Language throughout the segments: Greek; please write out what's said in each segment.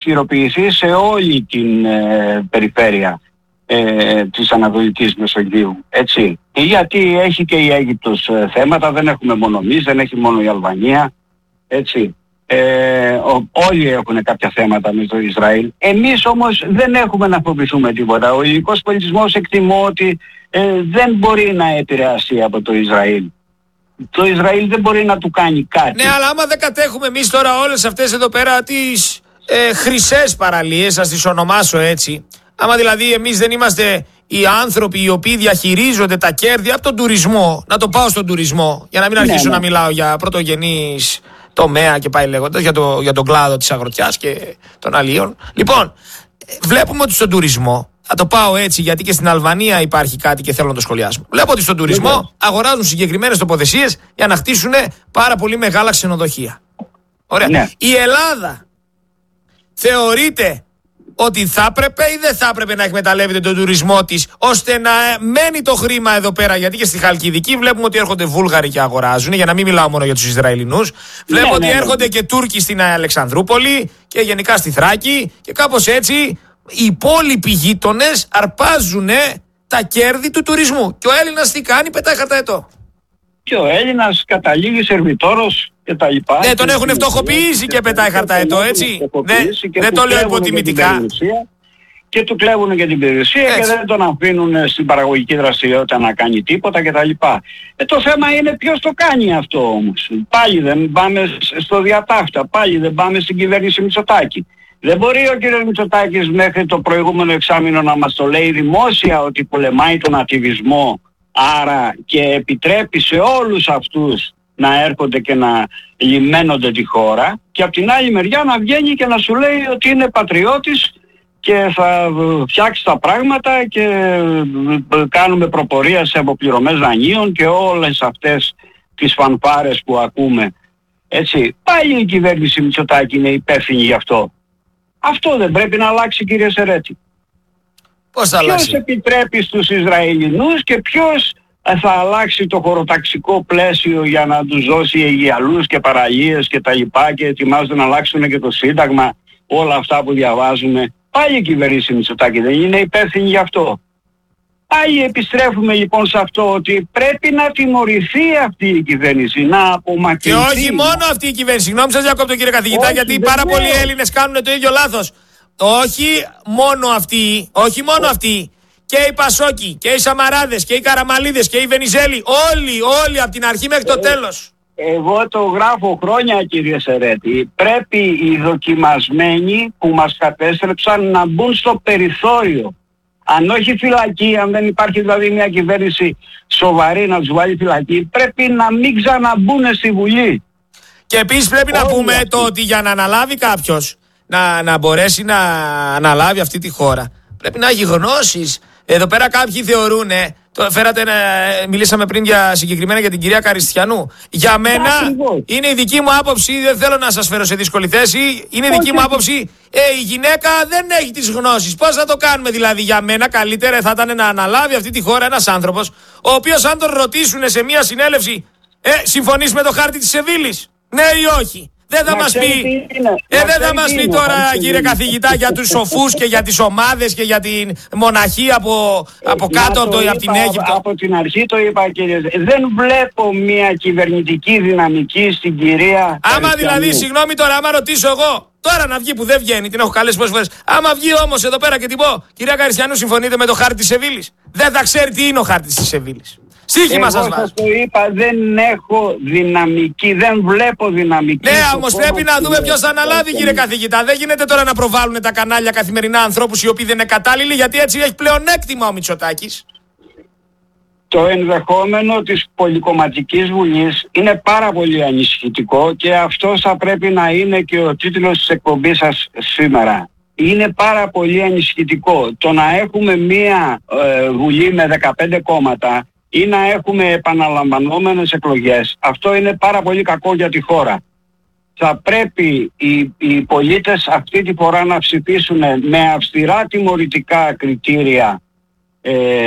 ισχυροποιηθεί σε όλη την περιφέρεια της Ανατολικής Μεσογείου. Έτσι. Γιατί έχει και η Αίγυπτος θέματα, δεν έχουμε μόνο εμείς, δεν έχει μόνο η Αλβανία. Έτσι. Όλοι έχουν κάποια θέματα με το Ισραήλ. Εμείς όμως δεν έχουμε να φοβηθούμε τίποτα. Ο ελληνικός πολιτισμός εκτιμώ ότι δεν μπορεί να επηρεαστεί από το Ισραήλ. Το Ισραήλ δεν μπορεί να του κάνει κάτι. Ναι, αλλά άμα δεν κατέχουμε εμείς τώρα όλες αυτές εδώ πέρα τις χρυσές παραλίες, ας τις ονομάσω έτσι. Άμα δηλαδή εμείς δεν είμαστε οι άνθρωποι οι οποίοι διαχειρίζονται τα κέρδη από τον τουρισμό, να το πάω στον τουρισμό, για να μην αρχίσω να μιλάω για πρωτογενείς τομέα και πάει λέγοντας, για τον κλάδο της αγροτιάς και των αλλιών. Λοιπόν, βλέπουμε ότι στον τουρισμό, θα το πάω έτσι γιατί και στην Αλβανία υπάρχει κάτι και θέλω να το σχολιάσουμε. Βλέπω ότι στον τουρισμό αγοράζουν συγκεκριμένες τοποθεσίες για να χτίσουν πάρα πολύ μεγάλα ξενοδοχεία. Ωραία. Ναι. Η Ελλάδα θεωρείται ότι θα έπρεπε ή δεν θα έπρεπε να εκμεταλλεύεται τον τουρισμό της ώστε να μένει το χρήμα εδώ πέρα? Γιατί και στη Χαλκιδική βλέπουμε ότι έρχονται Βούλγαροι και αγοράζουν, για να μην μιλάω μόνο για τους Ισραηλινούς. Βλέπω ότι έρχονται και Τούρκοι στην Αλεξανδρούπολη και γενικά στη Θράκη και κάπως έτσι οι υπόλοιποι γείτονες αρπάζουν τα κέρδη του τουρισμού. Και ο Έλληνας τι κάνει? Πετάει χαρταετό. Και ο Έλληνας καταλήγει σερβιτόρος και τα λοιπά. Ναι, τον έχουν φτωχοποιήσει και πετάει χαρταετό, έτσι. Δεν το λέω υποτιμητικά. Και του κλέβουν και την περιουσία και δεν τον αφήνουν στην παραγωγική δραστηριότητα να κάνει τίποτα κτλ. Το θέμα είναι ποιος το κάνει αυτό όμως. Πάλι δεν πάμε στο διατάφτα, πάλι δεν πάμε στην κυβέρνηση Μητσοτάκη. Δεν μπορεί ο κ. Μητσοτάκης μέχρι το προηγούμενο εξάμηνο να μας το λέει δημόσια ότι πολεμάει τον ακτιβισμό, άρα και επιτρέπει σε όλους αυτούς να έρχονται και να λιμένονται τη χώρα, και από την άλλη μεριά να βγαίνει και να σου λέει ότι είναι πατριώτης και θα φτιάξει τα πράγματα και κάνουμε προπορία σε αποπληρωμές δανείων και όλες αυτές τις φανφάρες που ακούμε. Έτσι, πάλι η κυβέρνηση Μητσοτάκη είναι υπεύθυνη γι' αυτό. Αυτό δεν πρέπει να αλλάξει, κύριε Σερέτη? Πώς θα αλλάξει? Ποιος επιτρέπει στους Ισραηλινούς και ποιος θα αλλάξει το χωροταξικό πλαίσιο για να τους δώσει αιγιαλούς και παραλίες και τα λοιπά και ετοιμάζονται να αλλάξουν και το Σύνταγμα, όλα αυτά που διαβάζουμε? Πάλι η κυβέρνηση Μητσοτάκη δεν είναι υπεύθυνη γι' αυτό? Πάλι επιστρέφουμε λοιπόν σε αυτό ότι πρέπει να τιμωρηθεί αυτή η κυβέρνηση, να απομακρυνθεί. Και όχι μόνο αυτή η κυβέρνηση. Συγγνώμη σας διακόπτω, κύριε καθηγητά, όχι, γιατί πάρα πολλοί Έλληνες κάνουν το ίδιο λάθος. Όχι μόνο αυτοί. Και οι Πασόκοι και οι Σαμαράδες και οι Καραμαλίδες και οι Βενιζέλοι, όλοι από την αρχή μέχρι το τέλος. Εγώ το γράφω χρόνια, κύριε Σερέτη. Πρέπει οι δοκιμασμένοι που μας κατέστρεψαν να μπουν στο περιθώριο. Αν όχι φυλακή, αν δεν υπάρχει δηλαδή μια κυβέρνηση σοβαρή να τους βάλει φυλακή, πρέπει να μην ξαναμπούν στη Βουλή. Και επίσης πρέπει να πούμε το ότι για να αναλάβει κάποιος, να μπορέσει να αναλάβει αυτή τη χώρα, πρέπει να έχει γνώσεις. Εδώ πέρα κάποιοι θεωρούν, μιλήσαμε πριν συγκεκριμένα για την κυρία Καριστιανού. Για μένα είναι η δική μου άποψη, δεν θέλω να σας φέρω σε δύσκολη θέση, είναι η δική μου άποψη, η γυναίκα δεν έχει τις γνώσεις. Πώς θα το κάνουμε δηλαδή? Για μένα καλύτερα θα ήταν να αναλάβει αυτή τη χώρα ένας άνθρωπος, ο οποίος αν τον ρωτήσουν σε μια συνέλευση, συμφωνείς με το χάρτη της Σεβίλης? Ναι ή όχι? Δεν θα μας πει τώρα, κύριε καθηγητά, για τους σοφούς και για τις ομάδες και για την μοναχή από κάτω από την Αίγυπτο. Από την αρχή το είπα, κύριε. Δεν βλέπω μια κυβερνητική δυναμική στην κυρία. Άμα δηλαδή, συγγνώμη τώρα, άμα ρωτήσω εγώ, τώρα να βγει που δεν βγαίνει, την έχω καλέσει πολλές φορές. Άμα βγει όμως εδώ πέρα και την πω, κυρία Καριστιανού, συμφωνείτε με το χάρτη της Σεβίλης? Δεν θα ξέρει τι είναι ο χάρτης της Σεβίλης. Σύγχυμα σας βάζω. Εγώ σας το είπα, δεν έχω δυναμική, δεν βλέπω δυναμική. Ναι, όμως πρέπει να δούμε ποιος θα αναλάβει, κύριε καθηγητά. Δεν γίνεται τώρα να προβάλλουν τα κανάλια καθημερινά ανθρώπους οι οποίοι δεν είναι κατάλληλοι, γιατί έτσι έχει πλεονέκτημα ο Μητσοτάκης. Το ενδεχόμενο της πολυκομματικής βουλής είναι πάρα πολύ ανησυχητικό και αυτό θα πρέπει να είναι και ο τίτλος της εκπομπής σας σήμερα. Είναι πάρα πολύ ανησυχητικό το να έχουμε μία βουλή με 15 κόμματα ή να έχουμε επαναλαμβανόμενες εκλογές. Αυτό είναι πάρα πολύ κακό για τη χώρα. Θα πρέπει οι πολίτες αυτή τη φορά να ψηφίσουν με αυστηρά τιμωρητικά κριτήρια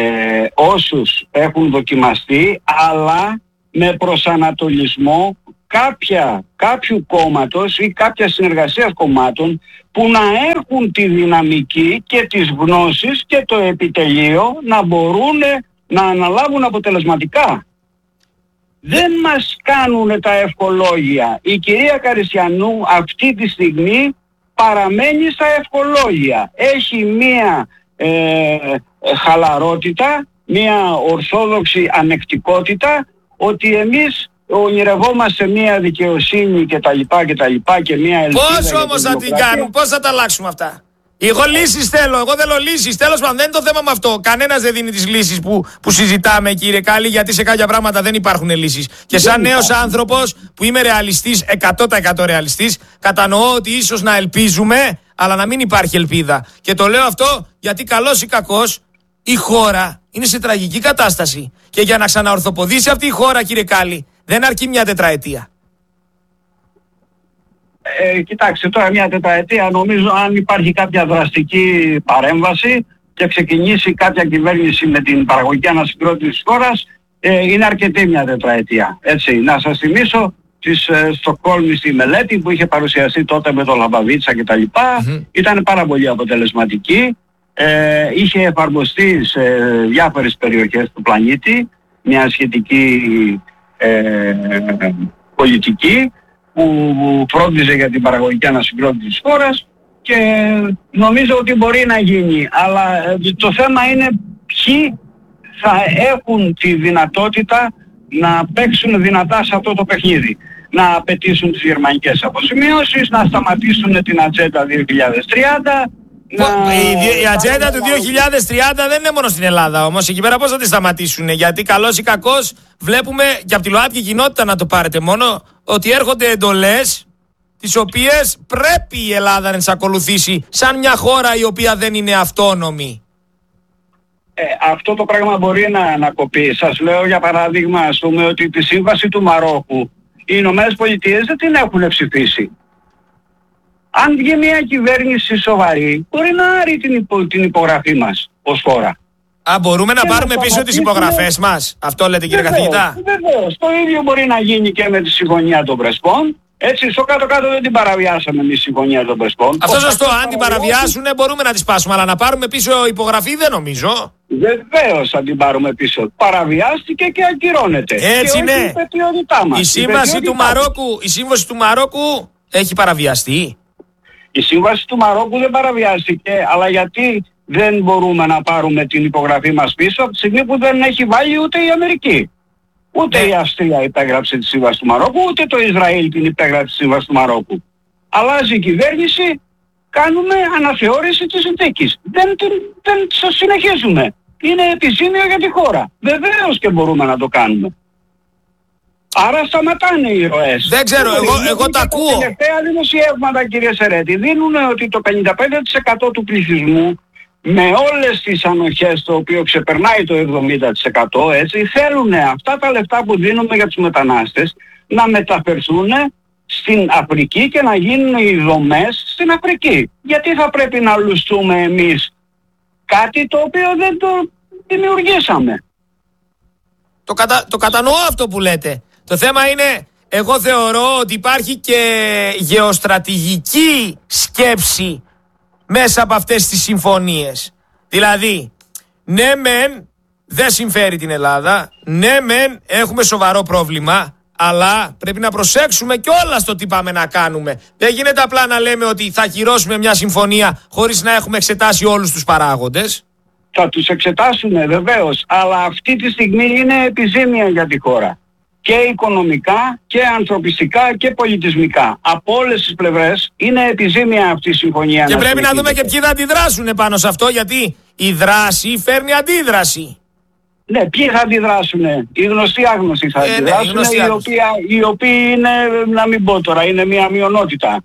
όσους έχουν δοκιμαστεί, αλλά με προσανατολισμό κάποιου κόμματος ή κάποια συνεργασία κομμάτων που να έχουν τη δυναμική και τις γνώσεις και το επιτελείο να μπορούν να αναλάβουν αποτελεσματικά. Δεν μας κάνουν τα ευχολόγια. Η κυρία Καριστιανού αυτή τη στιγμή παραμένει στα ευχολόγια. Έχει μία χαλαρότητα, μία ορθόδοξη ανεκτικότητα ότι εμείς ονειρευόμαστε μία δικαιοσύνη και τα λοιπά και μία ελπίδα. Πώς όμως θα την κάνουν, πώς θα τα αλλάξουμε αυτά? Εγώ λύσεις θέλω, εγώ θέλω λύσεις. Τέλος πάντων, δεν είναι το θέμα με αυτό. Κανένας δεν δίνει τις λύσεις που συζητάμε, κύριε Κάλλη, γιατί σε κάποια πράγματα δεν υπάρχουν λύσεις. Και σαν νέος άνθρωπος που είμαι ρεαλιστής, 100% ρεαλιστής, κατανοώ ότι ίσως να ελπίζουμε, αλλά να μην υπάρχει ελπίδα. Και το λέω αυτό γιατί καλός ή κακός η χώρα είναι σε τραγική κατάσταση. Και για να ξαναορθοποδήσει αυτή η χώρα, κύριε Κάλλη, δεν αρκεί μια τετραετία. Κοιτάξτε, τώρα μια τετραετία νομίζω, αν υπάρχει κάποια δραστική παρέμβαση και ξεκινήσει κάποια κυβέρνηση με την παραγωγική ανασυγκρότηση της χώρας, είναι αρκετή μια τετραετία. Έτσι, να σας θυμίσω της Στοκχόλμης τη μελέτη που είχε παρουσιαστεί τότε με τον Λαμπαβίτσα κτλ. Ήταν πάρα πολύ αποτελεσματική. Είχε εφαρμοστεί σε διάφορες περιοχές του πλανήτη μια σχετική πολιτική που φρόντιζε για την παραγωγική ανασυγκρότηση της χώρας και νομίζω ότι μπορεί να γίνει. Αλλά το θέμα είναι ποιοι θα έχουν τη δυνατότητα να παίξουν δυνατά σε αυτό το παιχνίδι. Να απαιτήσουν τις γερμανικές αποζημιώσεις, να σταματήσουν την ατζέντα 2030. Η ατζέντα του 2030 δεν είναι μόνο στην Ελλάδα όμως. Εκεί πέρα πώς θα τη σταματήσουν? Γιατί καλός ή κακός βλέπουμε και από τη ΛΟΑΤΚΙ κοινότητα, να το πάρετε μόνο, ότι έρχονται εντολές τις οποίες πρέπει η Ελλάδα να τις ακολουθήσει σαν μια χώρα η οποία δεν είναι αυτόνομη. Αυτό το πράγμα μπορεί να κοπεί. Σας λέω για παράδειγμα, ας πούμε, ότι τη σύμβαση του Μαρόκου οι Ηνωμένες Πολιτείες δεν την έχουν ψηφίσει. Αν βγει μια κυβέρνηση σοβαρή, μπορεί να άρει την υπογραφή μας ως χώρα. Μπορούμε να πάρουμε πίσω τις υπογραφές μας? Αυτό λέτε, κύριε καθηγητά? Βεβαίως. Το ίδιο μπορεί να γίνει και με τη Συμφωνία των Πρεσπών. Έτσι, στο κάτω-κάτω δεν την παραβιάσαμε εμείς τη Συμφωνία των Πρεσπών. Αυτό σωστό. Αν την παραβιάσουν μπορούμε να τη σπάσουμε, αλλά να πάρουμε πίσω υπογραφή δεν νομίζω. Βεβαίως θα την πάρουμε πίσω. Παραβιάστηκε και ακυρώνεται. Έτσι, και ναι. Η σύμβαση του Μαρόκου έχει παραβιαστεί. Η σύμβαση του Μαρόκου δεν παραβιάστηκε, αλλά γιατί δεν μπορούμε να πάρουμε την υπογραφή μας πίσω από τη στιγμή που δεν έχει βάλει ούτε η Αμερική. Ούτε η Αυστρία υπέγραψε τη σύμβαση του Μαρόκου, ούτε το Ισραήλ την υπέγραψε τη σύμβαση του Μαρόκου. Αλλάζει η κυβέρνηση, κάνουμε αναθεώρηση της συνθήκης. Δεν συνεχίζουμε. Είναι επιζήμιο για τη χώρα. Βεβαίως και μπορούμε να το κάνουμε. Άρα σταματάνε οι ροές. Δεν ξέρω, εγώ τα ακούω. Τα τελευταία δημοσιεύματα, κύριε Σερέτη, δίνουν ότι το 55% του πληθυσμού με όλες τις ανοχές, το οποίο ξεπερνάει το 70%, έτσι, θέλουν αυτά τα λεφτά που δίνουμε για τους μετανάστες να μεταφερθούν στην Αφρική και να γίνουν οι δομές στην Αφρική. Γιατί θα πρέπει να λουστούμε εμείς κάτι το οποίο δεν το δημιουργήσαμε? Το κατανοώ αυτό που λέτε. Το θέμα είναι, εγώ θεωρώ ότι υπάρχει και γεωστρατηγική σκέψη μέσα από αυτές τις συμφωνίες. Δηλαδή, ναι μεν δεν συμφέρει την Ελλάδα, ναι μεν έχουμε σοβαρό πρόβλημα, αλλά πρέπει να προσέξουμε κιόλας το τι πάμε να κάνουμε. Δεν γίνεται απλά να λέμε ότι θα ακυρώσουμε μια συμφωνία χωρίς να έχουμε εξετάσει όλους τους παράγοντες. Θα τους εξετάσουμε βεβαίως, αλλά αυτή τη στιγμή είναι επιζήμια για τη χώρα. Και οικονομικά και ανθρωπιστικά και πολιτισμικά. Από όλες τις πλευρές είναι επιζήμια αυτή η συμφωνία. Και πρέπει να δούμε και ποιοι θα αντιδράσουν πάνω σε αυτό, γιατί η δράση φέρνει αντίδραση. Ναι, ποιοι θα αντιδράσουν? Οι γνωστοί άγνωστοι θα αντιδράσουν, οι οποίοι είναι, να μην πω τώρα, είναι μια μειονότητα.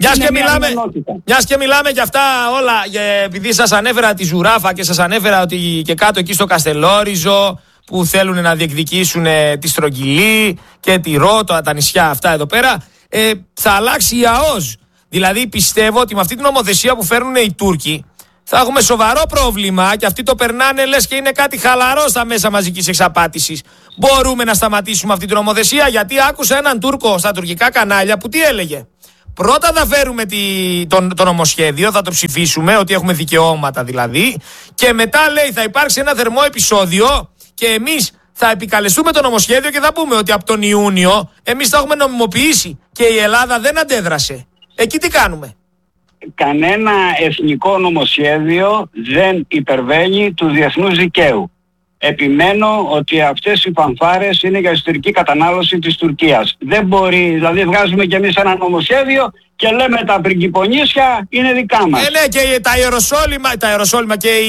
Μιας και μιλάμε για αυτά όλα, επειδή σας ανέφερα τη Ζουράφα και σας ανέφερα ότι και κάτω εκεί στο Καστελόριζο που θέλουν να διεκδικήσουν τη Στρογγυλή και τη Ρώτο, τα νησιά αυτά εδώ πέρα, θα αλλάξει η ΑΟΣ. Δηλαδή πιστεύω ότι με αυτή την νομοθεσία που φέρνουν οι Τούρκοι θα έχουμε σοβαρό πρόβλημα και αυτοί το περνάνε λες και είναι κάτι χαλαρό στα μέσα μαζικής εξαπάτησης. Μπορούμε να σταματήσουμε αυτή την νομοθεσία? Γιατί άκουσα έναν Τούρκο στα τουρκικά κανάλια που τι έλεγε? Πρώτα θα φέρουμε το νομοσχέδιο, θα το ψηφίσουμε, ότι έχουμε δικαιώματα δηλαδή, και μετά λέει θα υπάρξει ένα θερμό επεισόδιο και εμείς θα επικαλεστούμε το νομοσχέδιο και θα πούμε ότι από τον Ιούνιο εμείς θα έχουμε νομιμοποιήσει και η Ελλάδα δεν αντέδρασε. Εκεί τι κάνουμε? Κανένα εθνικό νομοσχέδιο δεν υπερβαίνει του διεθνούς δικαίου. Επιμένω ότι αυτές οι φανφάρες είναι για εσωτερική κατανάλωση της Τουρκίας. Δεν μπορεί, δηλαδή βγάζουμε κι εμείς ένα νομοσχέδιο και λέμε τα πριγκιπονίσια είναι δικά μας. Ναι, και τα Ιεροσόλυμα και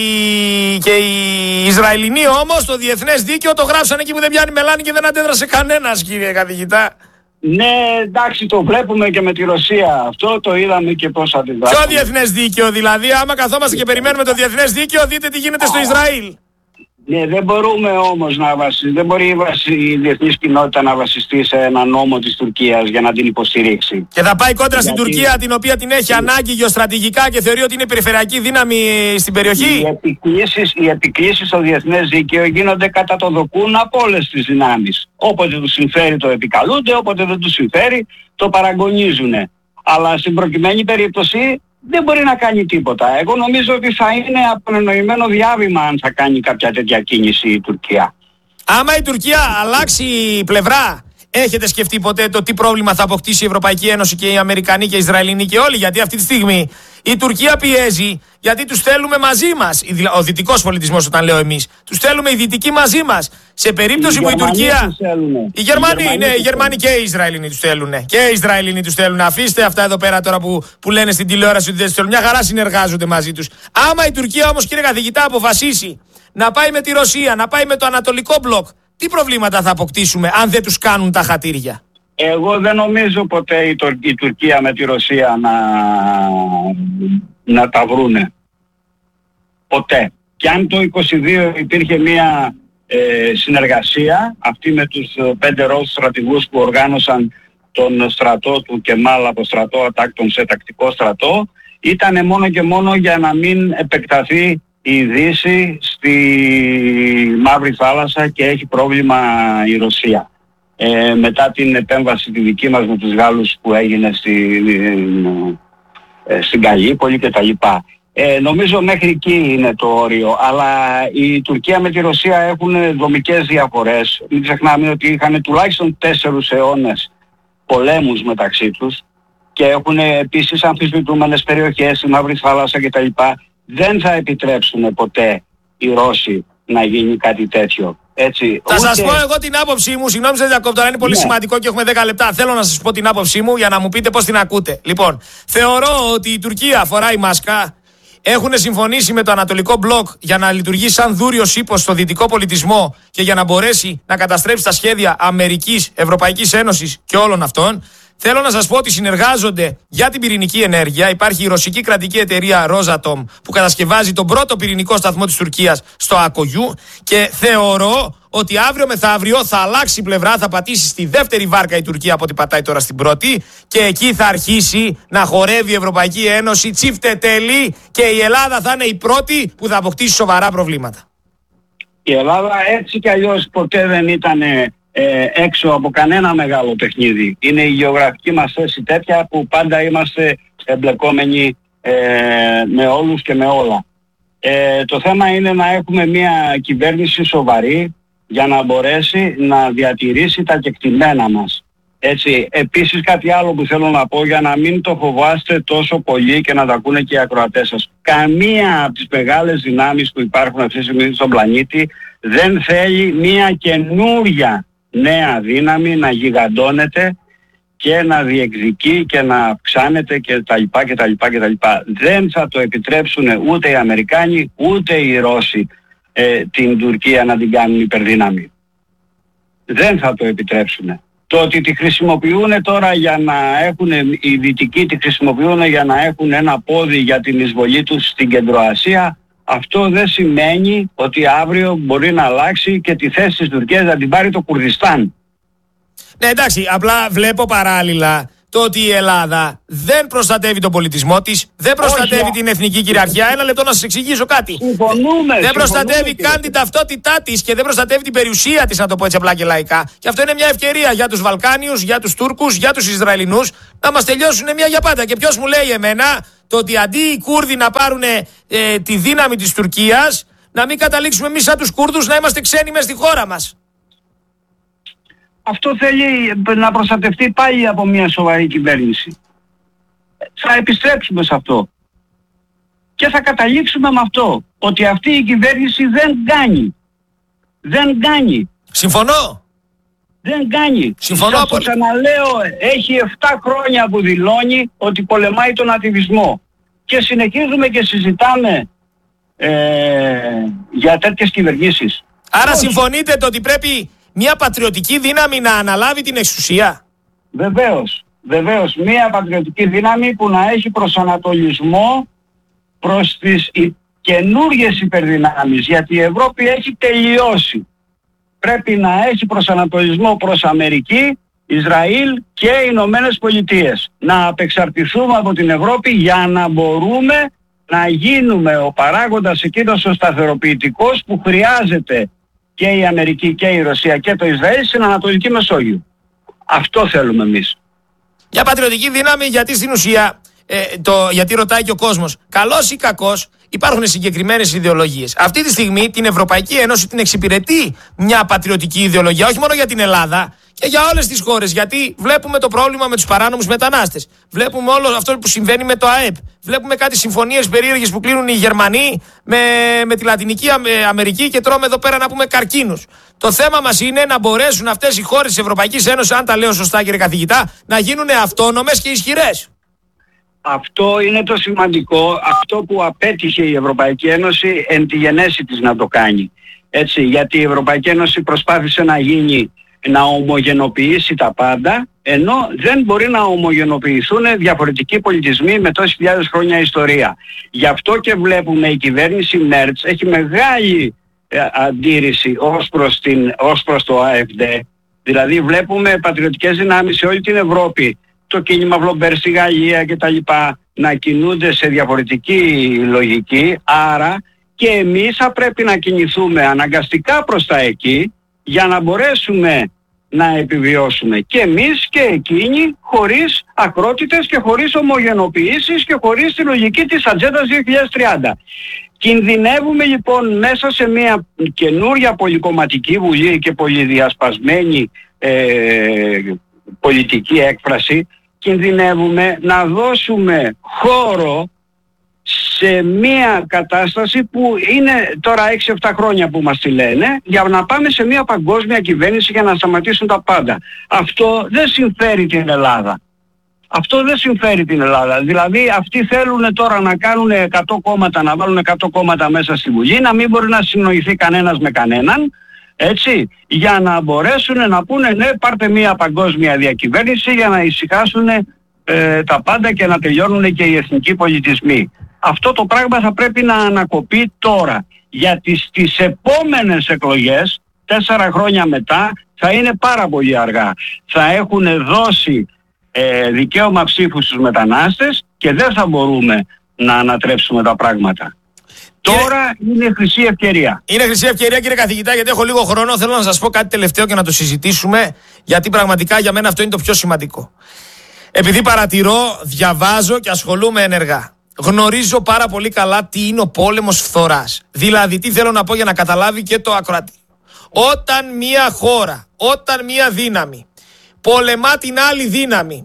οι Ισραηλινοί όμως το διεθνές δίκαιο το γράψαν εκεί που δεν πιάνει μελάνη και δεν αντέδρασε κανένας, κύριε καθηγητά. Ναι, εντάξει, το βλέπουμε και με τη Ρωσία. Αυτό το είδαμε και πώς αντιδράσαμε. Ποιο διεθνές δίκαιο δηλαδή? Άμα καθόμαστε και περιμένουμε το διεθνές δίκαιο, δείτε τι γίνεται στο Ισραήλ. Ναι, δεν μπορούμε όμως δεν μπορεί η διεθνής κοινότητα να βασιστεί σε ένα νόμο της Τουρκίας για να την υποστηρίξει. Και θα πάει κόντρα στην Τουρκία, την οποία την έχει ανάγκη γεωστρατηγικά και θεωρεί ότι είναι περιφερειακή δύναμη στην περιοχή. Οι επικλήσεις στο διεθνές δίκαιο γίνονται κατά το δοκούν από όλες τις δυνάμεις. Όποτε τους συμφέρει το επικαλούνται, όποτε δεν τους συμφέρει το παραγωνίζουν. Αλλά στην προκειμένη περίπτωση δεν μπορεί να κάνει τίποτα. Εγώ νομίζω ότι θα είναι απενοημένο διάβημα αν θα κάνει κάποια τέτοια κίνηση η Τουρκία. Άμα η Τουρκία αλλάξει πλευρά, έχετε σκεφτεί ποτέ το τι πρόβλημα θα αποκτήσει η Ευρωπαϊκή Ένωση και οι Αμερικανοί και οι Ισραηλινοί και όλοι? Γιατί αυτή τη στιγμή η Τουρκία πιέζει, γιατί τους θέλουμε μαζί μας. Ο δυτικός πολιτισμός, όταν λέω εμείς, τους θέλουμε οι δυτικοί μαζί μας. Σε περίπτωση που η Τουρκία. Οι Γερμανοί και οι Ισραηλινοί τους θέλουν. Και οι Ισραηλινοί τους θέλουν. Αφήστε αυτά εδώ πέρα τώρα που λένε στην τηλεόραση ότι δεν τους θέλουν. Μια χαρά συνεργάζονται μαζί τους. Άμα η Τουρκία όμως, κύριε καθηγητά, αποφασίσει να πάει με τη Ρωσία, να πάει με το Ανατολικό μπλοκ, τι προβλήματα θα αποκτήσουμε αν δεν τους κάνουν τα χατήρια? Εγώ δεν νομίζω ποτέ η Τουρκία με τη Ρωσία να τα βρούνε. Ποτέ. Και αν το 22 υπήρχε μια συνεργασία, αυτή με τους 5 Ρώσους στρατηγούς που οργάνωσαν τον στρατό του Κεμάλ από στρατό ατάκτων σε τακτικό στρατό, ήταν μόνο και μόνο για να μην επεκταθεί η Δύση στη Μαύρη Θάλασσα και έχει πρόβλημα η Ρωσία. Μετά την επέμβαση τη δική μας με τους Γάλλους που έγινε στην Καλύπολη και τα λοιπά. Νομίζω μέχρι εκεί είναι το όριο, αλλά η Τουρκία με τη Ρωσία έχουν δομικές διαφορές. Μην ξεχνάμε ότι είχαν τουλάχιστον 4 αιώνες πολέμους μεταξύ τους και έχουν επίσης αμφισβητούμενες περιοχές, η Μαύρη Θάλασσα και τα λοιπά. Δεν θα επιτρέψουν ποτέ οι Ρώσοι να γίνει κάτι τέτοιο. Έτσι, θα σας πω εγώ την άποψή μου, συγγνώμη σας διακόπτω, αλλά είναι πολύ σημαντικό και έχουμε 10 λεπτά. Θέλω να σας πω την άποψή μου για να μου πείτε πώς την ακούτε. Λοιπόν, θεωρώ ότι η Τουρκία φοράει μάσκα. Έχουν συμφωνήσει με το Ανατολικό μπλοκ για να λειτουργεί σαν δούριος ύπος στο δυτικό πολιτισμό και για να μπορέσει να καταστρέψει τα σχέδια Αμερικής, Ευρωπαϊκής Ένωσης και όλων αυτών. Θέλω να σας πω ότι συνεργάζονται για την πυρηνική ενέργεια. Υπάρχει η ρωσική κρατική εταιρεία Rosatom που κατασκευάζει τον πρώτο πυρηνικό σταθμό της Τουρκίας στο Ακογιού και θεωρώ ότι αύριο μεθαύριο θα αλλάξει πλευρά, θα πατήσει στη δεύτερη βάρκα η Τουρκία από ό,τι πατάει τώρα στην πρώτη και εκεί θα αρχίσει να χορεύει η Ευρωπαϊκή Ένωση τσίφτε τέλει και η Ελλάδα θα είναι η πρώτη που θα αποκτήσει σοβαρά προβλήματα. Η Ελλάδα έτσι κι αλλιώς ποτέ δεν ήταν έξω από κανένα μεγάλο παιχνίδι. Είναι η γεωγραφική μας θέση τέτοια που πάντα είμαστε εμπλεκόμενοι με όλους και με όλα. Το θέμα είναι να έχουμε μια κυβέρνηση σοβαρή για να μπορέσει να διατηρήσει τα κεκτημένα μας. Έτσι, επίσης κάτι άλλο που θέλω να πω για να μην το φοβάστε τόσο πολύ και να τα ακούνε και οι ακροατές σας. Καμία από τις μεγάλες δυνάμεις που υπάρχουν αυτή τη στιγμή στον πλανήτη δεν θέλει μια καινούρια νέα δύναμη να γιγαντώνεται και να διεκδικεί και να αυξάνεται και τα λοιπά και τα λοιπά και τα λοιπά. Δεν θα το επιτρέψουν ούτε οι Αμερικάνοι ούτε οι Ρώσοι την Τουρκία να την κάνουν υπερδύναμη. Δεν θα το επιτρέψουν. Το ότι τη χρησιμοποιούν τώρα για να έχουν, οι Δυτικοί τη χρησιμοποιούν για να έχουν ένα πόδι για την εισβολή τους στην Κεντροασία, αυτό δεν σημαίνει ότι αύριο μπορεί να αλλάξει και τη θέση της Τουρκίας να την πάρει το Κουρδιστάν. Ναι, εντάξει, απλά βλέπω παράλληλα το ότι η Ελλάδα δεν προστατεύει τον πολιτισμό της, δεν προστατεύει την εθνική κυριαρχία. Ένα λεπτό να σας εξηγήσω κάτι. Δεν προστατεύει καν την ταυτότητά της και δεν προστατεύει την περιουσία της, να το πω έτσι απλά και λαϊκά. Και αυτό είναι μια ευκαιρία για τους Βαλκάνιους, για τους Τούρκους, για τους Ισραηλινούς να μας τελειώσουν μια για πάντα. Και ποιος μου λέει εμένα το ότι αντί οι Κούρδοι να πάρουν τη δύναμη της Τουρκίας, να μην καταλήξουμε εμείς σαν τους Κούρδους να είμαστε ξένοι μες στη χώρα μας. Αυτό θέλει να προστατευτεί πάλι από μια σοβαρή κυβέρνηση. Θα επιστρέψουμε σε αυτό. Και θα καταλήξουμε με αυτό. Ότι αυτή η κυβέρνηση δεν κάνει. Δεν κάνει. Συμφωνώ. Δεν κάνει. Συμφωνώ. Σας το ξαναλέω, έχει 7 χρόνια που δηλώνει ότι πολεμάει τον ατιβισμό. Και συνεχίζουμε και συζητάμε για τέτοιες κυβερνήσεις. Άρα συμφωνείτε το ότι πρέπει μια πατριωτική δύναμη να αναλάβει την εξουσία? Βεβαίως. Βεβαίως. Μια πατριωτική δύναμη που να έχει προσανατολισμό προς τις καινούργιες υπερδυνάμεις. Γιατί η Ευρώπη έχει τελειώσει. Πρέπει να έχει προσανατολισμό προς Αμερική, Ισραήλ και Ηνωμένες Πολιτείες. Να απεξαρτηθούμε από την Ευρώπη για να μπορούμε να γίνουμε ο παράγοντας εκείνος ο σταθεροποιητικός που χρειάζεται και η Αμερική και η Ρωσία και το Ισραήλ στην Ανατολική Μεσόγειο. Αυτό θέλουμε εμείς. Για πατριωτική δύναμη, γιατί στην ουσία, γιατί ρωτάει και ο κόσμος, καλός ή κακός, υπάρχουν συγκεκριμένες ιδεολογίες. Αυτή τη στιγμή την Ευρωπαϊκή Ένωση την εξυπηρετεί μια πατριωτική ιδεολογία, όχι μόνο για την Ελλάδα και για όλες τις χώρες. Γιατί βλέπουμε το πρόβλημα με τους παράνομους μετανάστες. Βλέπουμε όλο αυτό που συμβαίνει με το ΑΕΠ. Βλέπουμε κάτι συμφωνίες περίεργες που κλείνουν οι Γερμανοί με τη Λατινική Αμερική και τρώμε εδώ πέρα να πούμε καρκίνους. Το θέμα μας είναι να μπορέσουν αυτές οι χώρες της Ευρωπαϊκής Ένωσης, αν τα λέω σωστά κύριε καθηγητά, να γίνουν αυτόνομες και ισχυρές. Αυτό είναι το σημαντικό, αυτό που απέτυχε η Ευρωπαϊκή Ένωση εν τη γενέση της να το κάνει. Έτσι, γιατί η Ευρωπαϊκή Ένωση προσπάθησε να ομογενοποιήσει τα πάντα, ενώ δεν μπορεί να ομογενοποιηθούν διαφορετικοί πολιτισμοί με τόσες χιλιάδες χρόνια ιστορία. Γι' αυτό και βλέπουμε η κυβέρνηση Μέρτς έχει μεγάλη αντίρρηση ως προς το ΑΕΦΔ. Δηλαδή βλέπουμε πατριωτικές δυνάμεις σε όλη την Ευρώπη, το κίνημα Βλομπέρ στη Γαλλία και τα λοιπά, να κινούνται σε διαφορετική λογική, άρα και εμείς θα πρέπει να κινηθούμε αναγκαστικά προς τα εκεί για να μπορέσουμε να επιβιώσουμε και εμείς και εκείνοι, χωρίς ακρότητες και χωρίς ομογενοποιήσεις και χωρίς τη λογική της Ατζέντας 2030. Κινδυνεύουμε λοιπόν μέσα σε μια καινούρια πολυκομματική βουλή και πολυδιασπασμένη πολιτική έκφραση, κινδυνεύουμε να δώσουμε χώρο σε μια κατάσταση που είναι τώρα 6-7 χρόνια που μας τη λένε, για να πάμε σε μια παγκόσμια κυβέρνηση για να σταματήσουν τα πάντα. Αυτό δεν συμφέρει την Ελλάδα. Αυτό δεν συμφέρει την Ελλάδα. Δηλαδή αυτοί θέλουν τώρα να κάνουν 100 κόμματα, να βάλουν 100 κόμματα μέσα στη Βουλή, να μην μπορεί να συνοηθεί κανένας με κανέναν, έτσι, για να μπορέσουν να πούνε ναι, πάρτε μια παγκόσμια διακυβέρνηση για να ησυχάσουν τα πάντα και να τελειώνουν και οι εθνικοί πολιτισμοί. Αυτό το πράγμα θα πρέπει να ανακοπεί τώρα, γιατί στις επόμενες εκλογές, 4 χρόνια μετά, θα είναι πάρα πολύ αργά. Θα έχουν δώσει δικαίωμα ψήφου στους μετανάστες και δεν θα μπορούμε να ανατρέψουμε τα πράγματα. Τώρα είναι χρυσή ευκαιρία. Είναι χρυσή ευκαιρία κύριε καθηγητά, γιατί έχω λίγο χρόνο. Θέλω να σας πω κάτι τελευταίο και να το συζητήσουμε, γιατί πραγματικά για μένα αυτό είναι το πιο σημαντικό. Επειδή παρατηρώ, διαβάζω και ασχολούμαι ενεργά, γνωρίζω πάρα πολύ καλά τι είναι ο πόλεμος φθοράς. Δηλαδή, τι θέλω να πω για να καταλάβει και το ακροατή. Όταν μια χώρα, όταν μια δύναμη πολεμά την άλλη δύναμη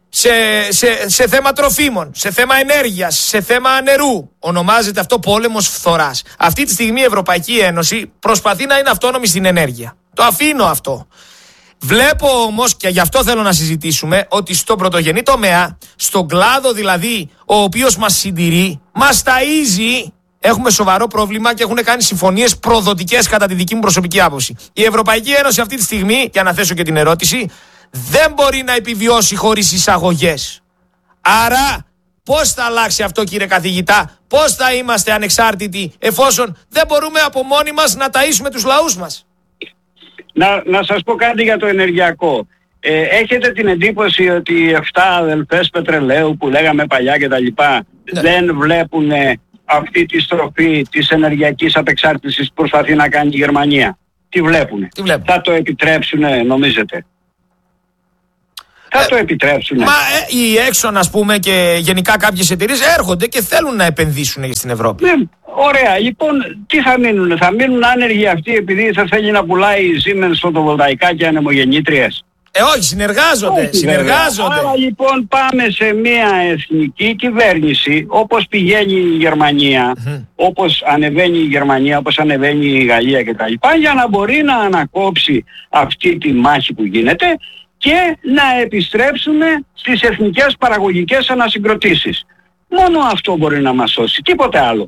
σε θέμα τροφίμων, σε θέμα ενέργειας, σε θέμα νερού, ονομάζεται αυτό πόλεμος φθοράς. Αυτή τη στιγμή η Ευρωπαϊκή Ένωση προσπαθεί να είναι αυτόνομη στην ενέργεια. Το αφήνω αυτό. Βλέπω όμως, και γι' αυτό θέλω να συζητήσουμε, ότι στον πρωτογενή τομέα, στον κλάδο δηλαδή ο οποίος μας συντηρεί, μας ταΐζει, έχουμε σοβαρό πρόβλημα και έχουν κάνει συμφωνίες προδοτικές κατά τη δική μου προσωπική άποψη. Η Ευρωπαϊκή Ένωση αυτή τη στιγμή, για να θέσω και την ερώτηση, δεν μπορεί να επιβιώσει χωρίς εισαγωγές. Άρα πώς θα αλλάξει αυτό κύριε καθηγητά, πώς θα είμαστε ανεξάρτητοι εφόσον δεν μπορούμε από μόνοι μας να ταΐσουμε τους λαούς μας? Να σας πω κάτι για το ενεργειακό. έχετε την εντύπωση ότι οι 7 αδελφές πετρελαίου που λέγαμε παλιά και τα λοιπά δεν βλέπουν αυτή τη στροφή της ενεργειακής απεξάρτησης που προσπαθεί να κάνει η Γερμανία? Τι βλέπουν? Θα το επιτρέψουνε, νομίζετε? Θα το επιτρέψουνε? Μα οι Exxon, ας πούμε, και γενικά κάποιες εταιρείες έρχονται και θέλουν να επενδύσουν στην Ευρώπη. Ωραία, λοιπόν, τι θα μείνουν? Θα μείνουν άνεργοι αυτοί επειδή θα θέλει να πουλάει η Siemens φωτοβολταϊκά και ανεμογεννήτριες? Όχι, συνεργάζονται. Άρα λοιπόν πάμε σε μια εθνική κυβέρνηση, όπως πηγαίνει η Γερμανία, όπως ανεβαίνει η Γερμανία, όπως ανεβαίνει η Γαλλία κτλ., για να μπορεί να ανακόψει αυτή τη μάχη που γίνεται και να επιστρέψουμε στις εθνικές παραγωγικές ανασυγκροτήσεις. Μόνο αυτό μπορεί να μας σώσει, τίποτε άλλο.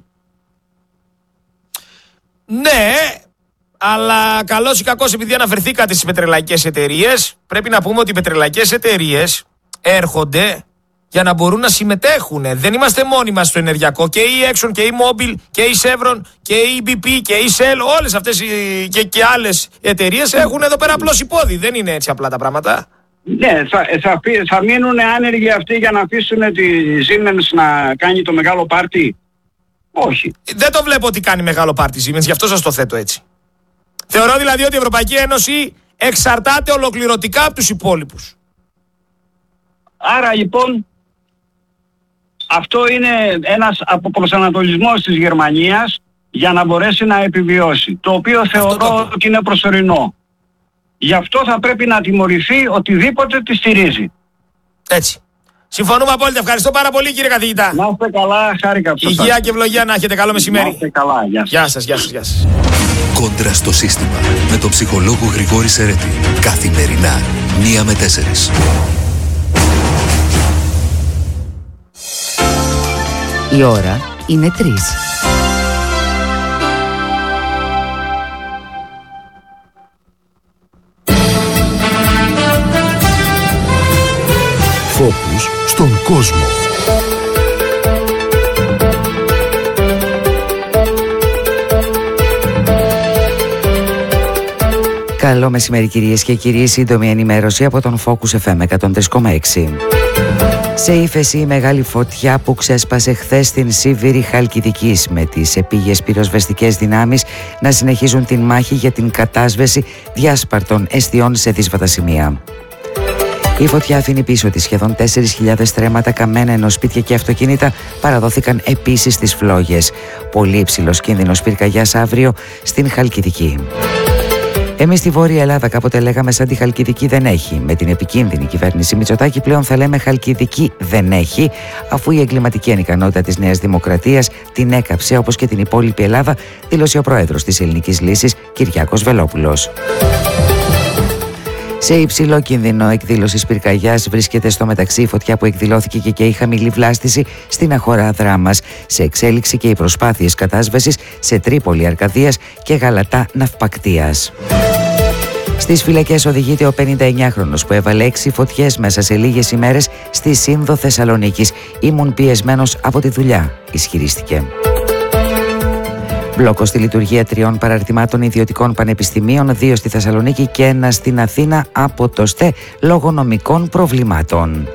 Ναι, αλλά καλώς ή κακώς, επειδή αναφερθήκατε στις πετρελαϊκές εταιρείες, πρέπει να πούμε ότι οι πετρελαϊκές εταιρείες έρχονται για να μπορούν να συμμετέχουν. Δεν είμαστε μόνοι μας στο ενεργειακό. Και η Exxon και η Mobil και η Chevron και η BP και η Shell, όλες αυτές και άλλες εταιρείες έχουν εδώ πέρα απλώς υπόδι. Δεν είναι έτσι απλά τα πράγματα. Ναι, θα μείνουν άνεργοι αυτοί για να αφήσουν τη Siemens να κάνει το μεγάλο πάρτι? Όχι. Δεν το βλέπω ότι κάνει μεγάλο πάρτι Siemens, γι' αυτό σας το θέτω έτσι. Θεωρώ δηλαδή ότι η Ευρωπαϊκή Ένωση εξαρτάται ολοκληρωτικά από τους υπόλοιπους. Άρα λοιπόν αυτό είναι ένας αποπροσανατολισμός της Γερμανίας για να μπορέσει να επιβιώσει, το οποίο θεωρώ ότι είναι προσωρινό. Γι' αυτό θα πρέπει να τιμωρηθεί οτιδήποτε τη στηρίζει. Έτσι. Συμφωνούμε απόλυτα. Ευχαριστώ πάρα πολύ, κύριε καθηγητά. Να είστε καλά, χάρηκα που σας άκουσα. Υγεία και ευλογία να έχετε. Καλό μεσημέρι. Να είστε καλά. Γεια σας. Γεια σας. Κόντρα στο σύστημα με τον ψυχολόγο Γρηγόρη Σερέτη. Καθημερινά 1 με 4. Η ώρα είναι 3. Φόκους στον κόσμο. Καλό μεσημέρι, κυρίες και κύριοι. Σύντομη ενημέρωση από τον Focus FM 103,6. Σε ύφεση η μεγάλη φωτιά που ξέσπασε χθες στην Σίβηρη Χαλκιδικής, με τις επίγειες πυροσβεστικές δυνάμεις να συνεχίζουν την μάχη για την κατάσβεση διάσπαρτων εστιών σε δύσβατα σημεία. Η φωτιά αφήνει πίσω της σχεδόν 4.000 στρέμματα καμένα, ενώ σπίτια και αυτοκίνητα παραδόθηκαν επίσης στις φλόγες. Πολύ υψηλός κίνδυνος πυρκαγιάς αύριο στην Χαλκιδική. Εμείς στη Βόρεια Ελλάδα κάποτε λέγαμε σαν τη Χαλκιδική δεν έχει. Με την επικίνδυνη κυβέρνηση Μητσοτάκη πλέον θα λέμε Χαλκιδική δεν έχει, αφού η εγκληματική ανικανότητα της Νέας Δημοκρατίας την έκαψε, όπως και την υπόλοιπη Ελλάδα, δήλωσε ο πρόεδρος της Ελληνικής Λύσης, Κυριάκος Βελόπουλος. Σε υψηλό κίνδυνο εκδήλωσης πυρκαγιάς βρίσκεται στο μεταξύ η φωτιά που εκδηλώθηκε και η χαμηλή βλάστηση στην Αχωρά Δράμας. Σε εξέλιξη και οι προσπάθειες κατάσβεσης σε Τρίπολη Αρκαδίας και Γαλατά Ναυπακτίας. Στις φυλακές οδηγείται ο 59χρονος που έβαλε 6 φωτιές μέσα σε λίγες ημέρες στη Σύνδο Θεσσαλονίκης. Ήμουν πιεσμένος από τη δουλειά, ισχυρίστηκε. Μπλόκο στη λειτουργία 3 παραρτημάτων ιδιωτικών πανεπιστημίων, 2 στη Θεσσαλονίκη και 1 στην Αθήνα από το ΣΤΕ λόγω νομικών προβλημάτων.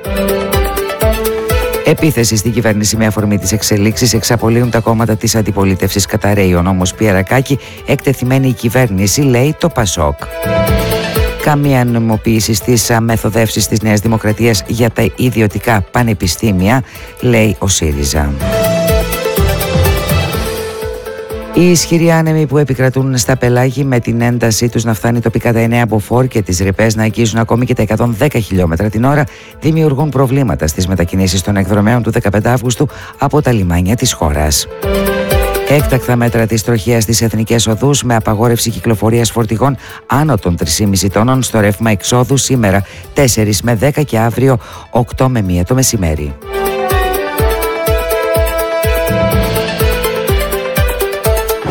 Επίθεση στην κυβέρνηση με αφορμή τις εξελίξεις εξαπολύουν τα κόμματα της αντιπολίτευσης. Καταραίει ο νόμος Πιερακάκη, εκτεθειμένη η κυβέρνηση, λέει το ΠΑΣΟΚ. Καμία νομιμοποίηση στις μεθοδεύσεις της Νέας Δημοκρατίας για τα ιδιωτικά πανεπιστήμια, λέει ο ΣΥΡΙΖΑ. Οι ισχυροί άνεμοι που επικρατούν στα πελάγη, με την έντασή τους να φτάνει τοπικά τα 9 μποφόρ και τις ρηπές να αγγίζουν ακόμη και τα 110 χιλιόμετρα την ώρα, δημιουργούν προβλήματα στις μετακινήσεις των εκδρομέων του 15 Αύγουστου από τα λιμάνια της χώρας. Έκτακτα μέτρα της τροχέας στις εθνικές οδούς, με απαγόρευση κυκλοφορίας φορτηγών άνω των 3,5 τόνων στο ρεύμα εξόδου σήμερα 4 με 10 και αύριο 8 με 1 το μεσημέρι.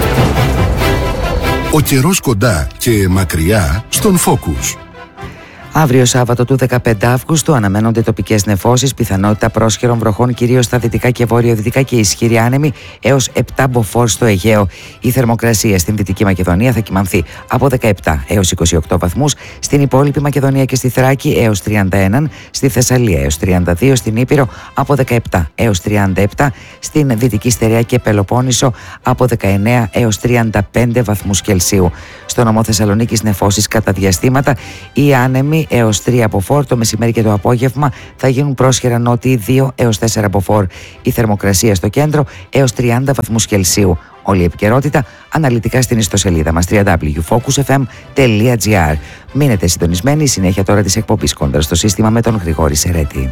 Ο καιρός κοντά και μακριά στον Focus. Αύριο Σάββατο του 15 Αύγουστου αναμένονται τοπικές νεφώσεις, πιθανότητα πρόσχερων βροχών κυρίως στα δυτικά και βορειοδυτικά και ισχυρή άνεμη έως 7 μποφόρ στο Αιγαίο. Η θερμοκρασία στην Δυτική Μακεδονία θα κυμανθεί από 17 έως 28 βαθμούς, στην υπόλοιπη Μακεδονία και στη Θράκη έως 31, στη Θεσσαλία έως 32, στην Ήπειρο από 17 έως 37, στην Δυτική Στερεά και Πελοπόννησο από 19 έως 35 βαθμούς Κελσίου. Στο νομό Θεσσαλονίκης νεφώσεις κατά διαστήματα, οι άνεμοι έως 3 μποφόρ, το μεσημέρι και το απόγευμα θα γίνουν πρόσχερα νότιοι 2 έως 4 μποφόρ. Η θερμοκρασία στο κέντρο έως 30 βαθμούς Κελσίου. Όλη η επικαιρότητα αναλυτικά στην ιστοσελίδα μας www.focusfm.gr. Μείνετε συντονισμένοι, συνέχεια τώρα της εκπομπής Κόντρα στο σύστημα με τον Γρηγόρη Σερέτη.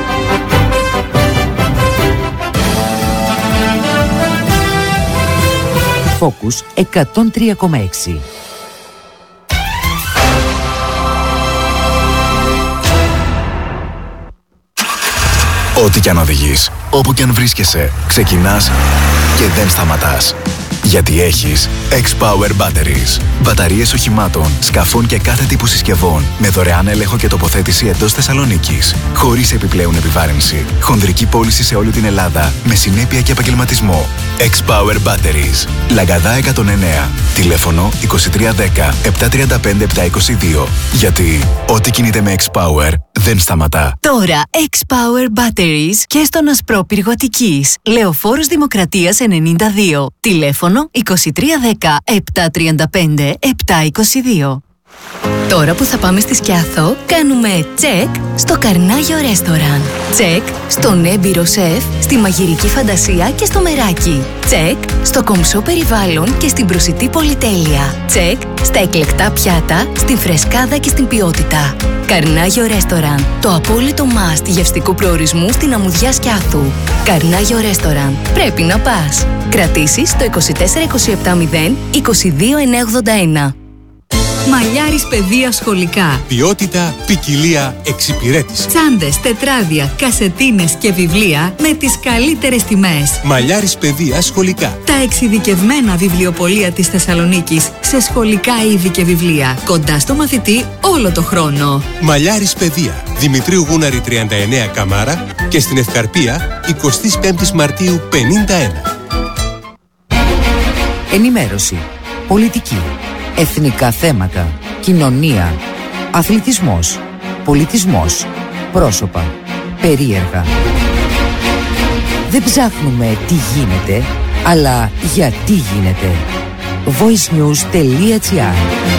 Focus 103,6. Ό,τι κι αν οδηγείς, όπου κι αν βρίσκεσαι, ξεκινάς και δεν σταματάς. Γιατί έχεις X-Power Batteries. Μπαταρίες οχημάτων, σκαφών και κάθε τύπου συσκευών με δωρεάν έλεγχο και τοποθέτηση εντός Θεσσαλονίκης. Χωρίς επιπλέον επιβάρυνση. Χονδρική πώληση σε όλη την Ελλάδα με συνέπεια και επαγγελματισμό. X-Power Batteries. Λαγκαδά 109. Τηλέφωνο 2310 735 722. Γιατί ό,τι κινείται με X-Power δεν σταματά. Τώρα X-Power Batteries και στον Ασπρόπυργο Αττικής. Λεωφόρος Δημοκρατίας 92. Τηλέφωνο 2310 735 722. Τώρα που θα πάμε στη Σκιάθο, κάνουμε τσεκ στο Καρνάγιο Ρέστοραν. Τσεκ στον έμπειρο σεφ, στη μαγειρική φαντασία και στο μεράκι. Τσεκ στο κομψό περιβάλλον και στην προσιτή πολυτέλεια. Τσεκ στα εκλεκτά πιάτα, στην φρεσκάδα και στην ποιότητα. Καρνάγιο Ρέστοραν, το απόλυτο must γευστικού προορισμού στην αμμουδιά Σκιάθου. Καρνάγιο Ρέστοραν, πρέπει να πας. Κρατήσεις στο 24270 22981. Μαλλιάρης παιδεία σχολικά. Ποιότητα, ποικιλία, εξυπηρέτηση. Τσάντες, τετράδια, κασετίνες και βιβλία με τις καλύτερες τιμές. Μαλλιάρης παιδεία σχολικά. Τα εξειδικευμένα βιβλιοπωλεία της Θεσσαλονίκης σε σχολικά είδη και βιβλία. Κοντά στο μαθητή όλο το χρόνο. Μαλλιάρης παιδεία. Δημητρίου Γούναρη 39 Καμάρα και στην Ευκαρπία 25 Μαρτίου 51. Ενημέρωση, πολιτική, εθνικά θέματα, κοινωνία, αθλητισμός, πολιτισμός, πρόσωπα, περίεργα. Δεν ψάχνουμε τι γίνεται, αλλά γιατί γίνεται. voicenews.gr.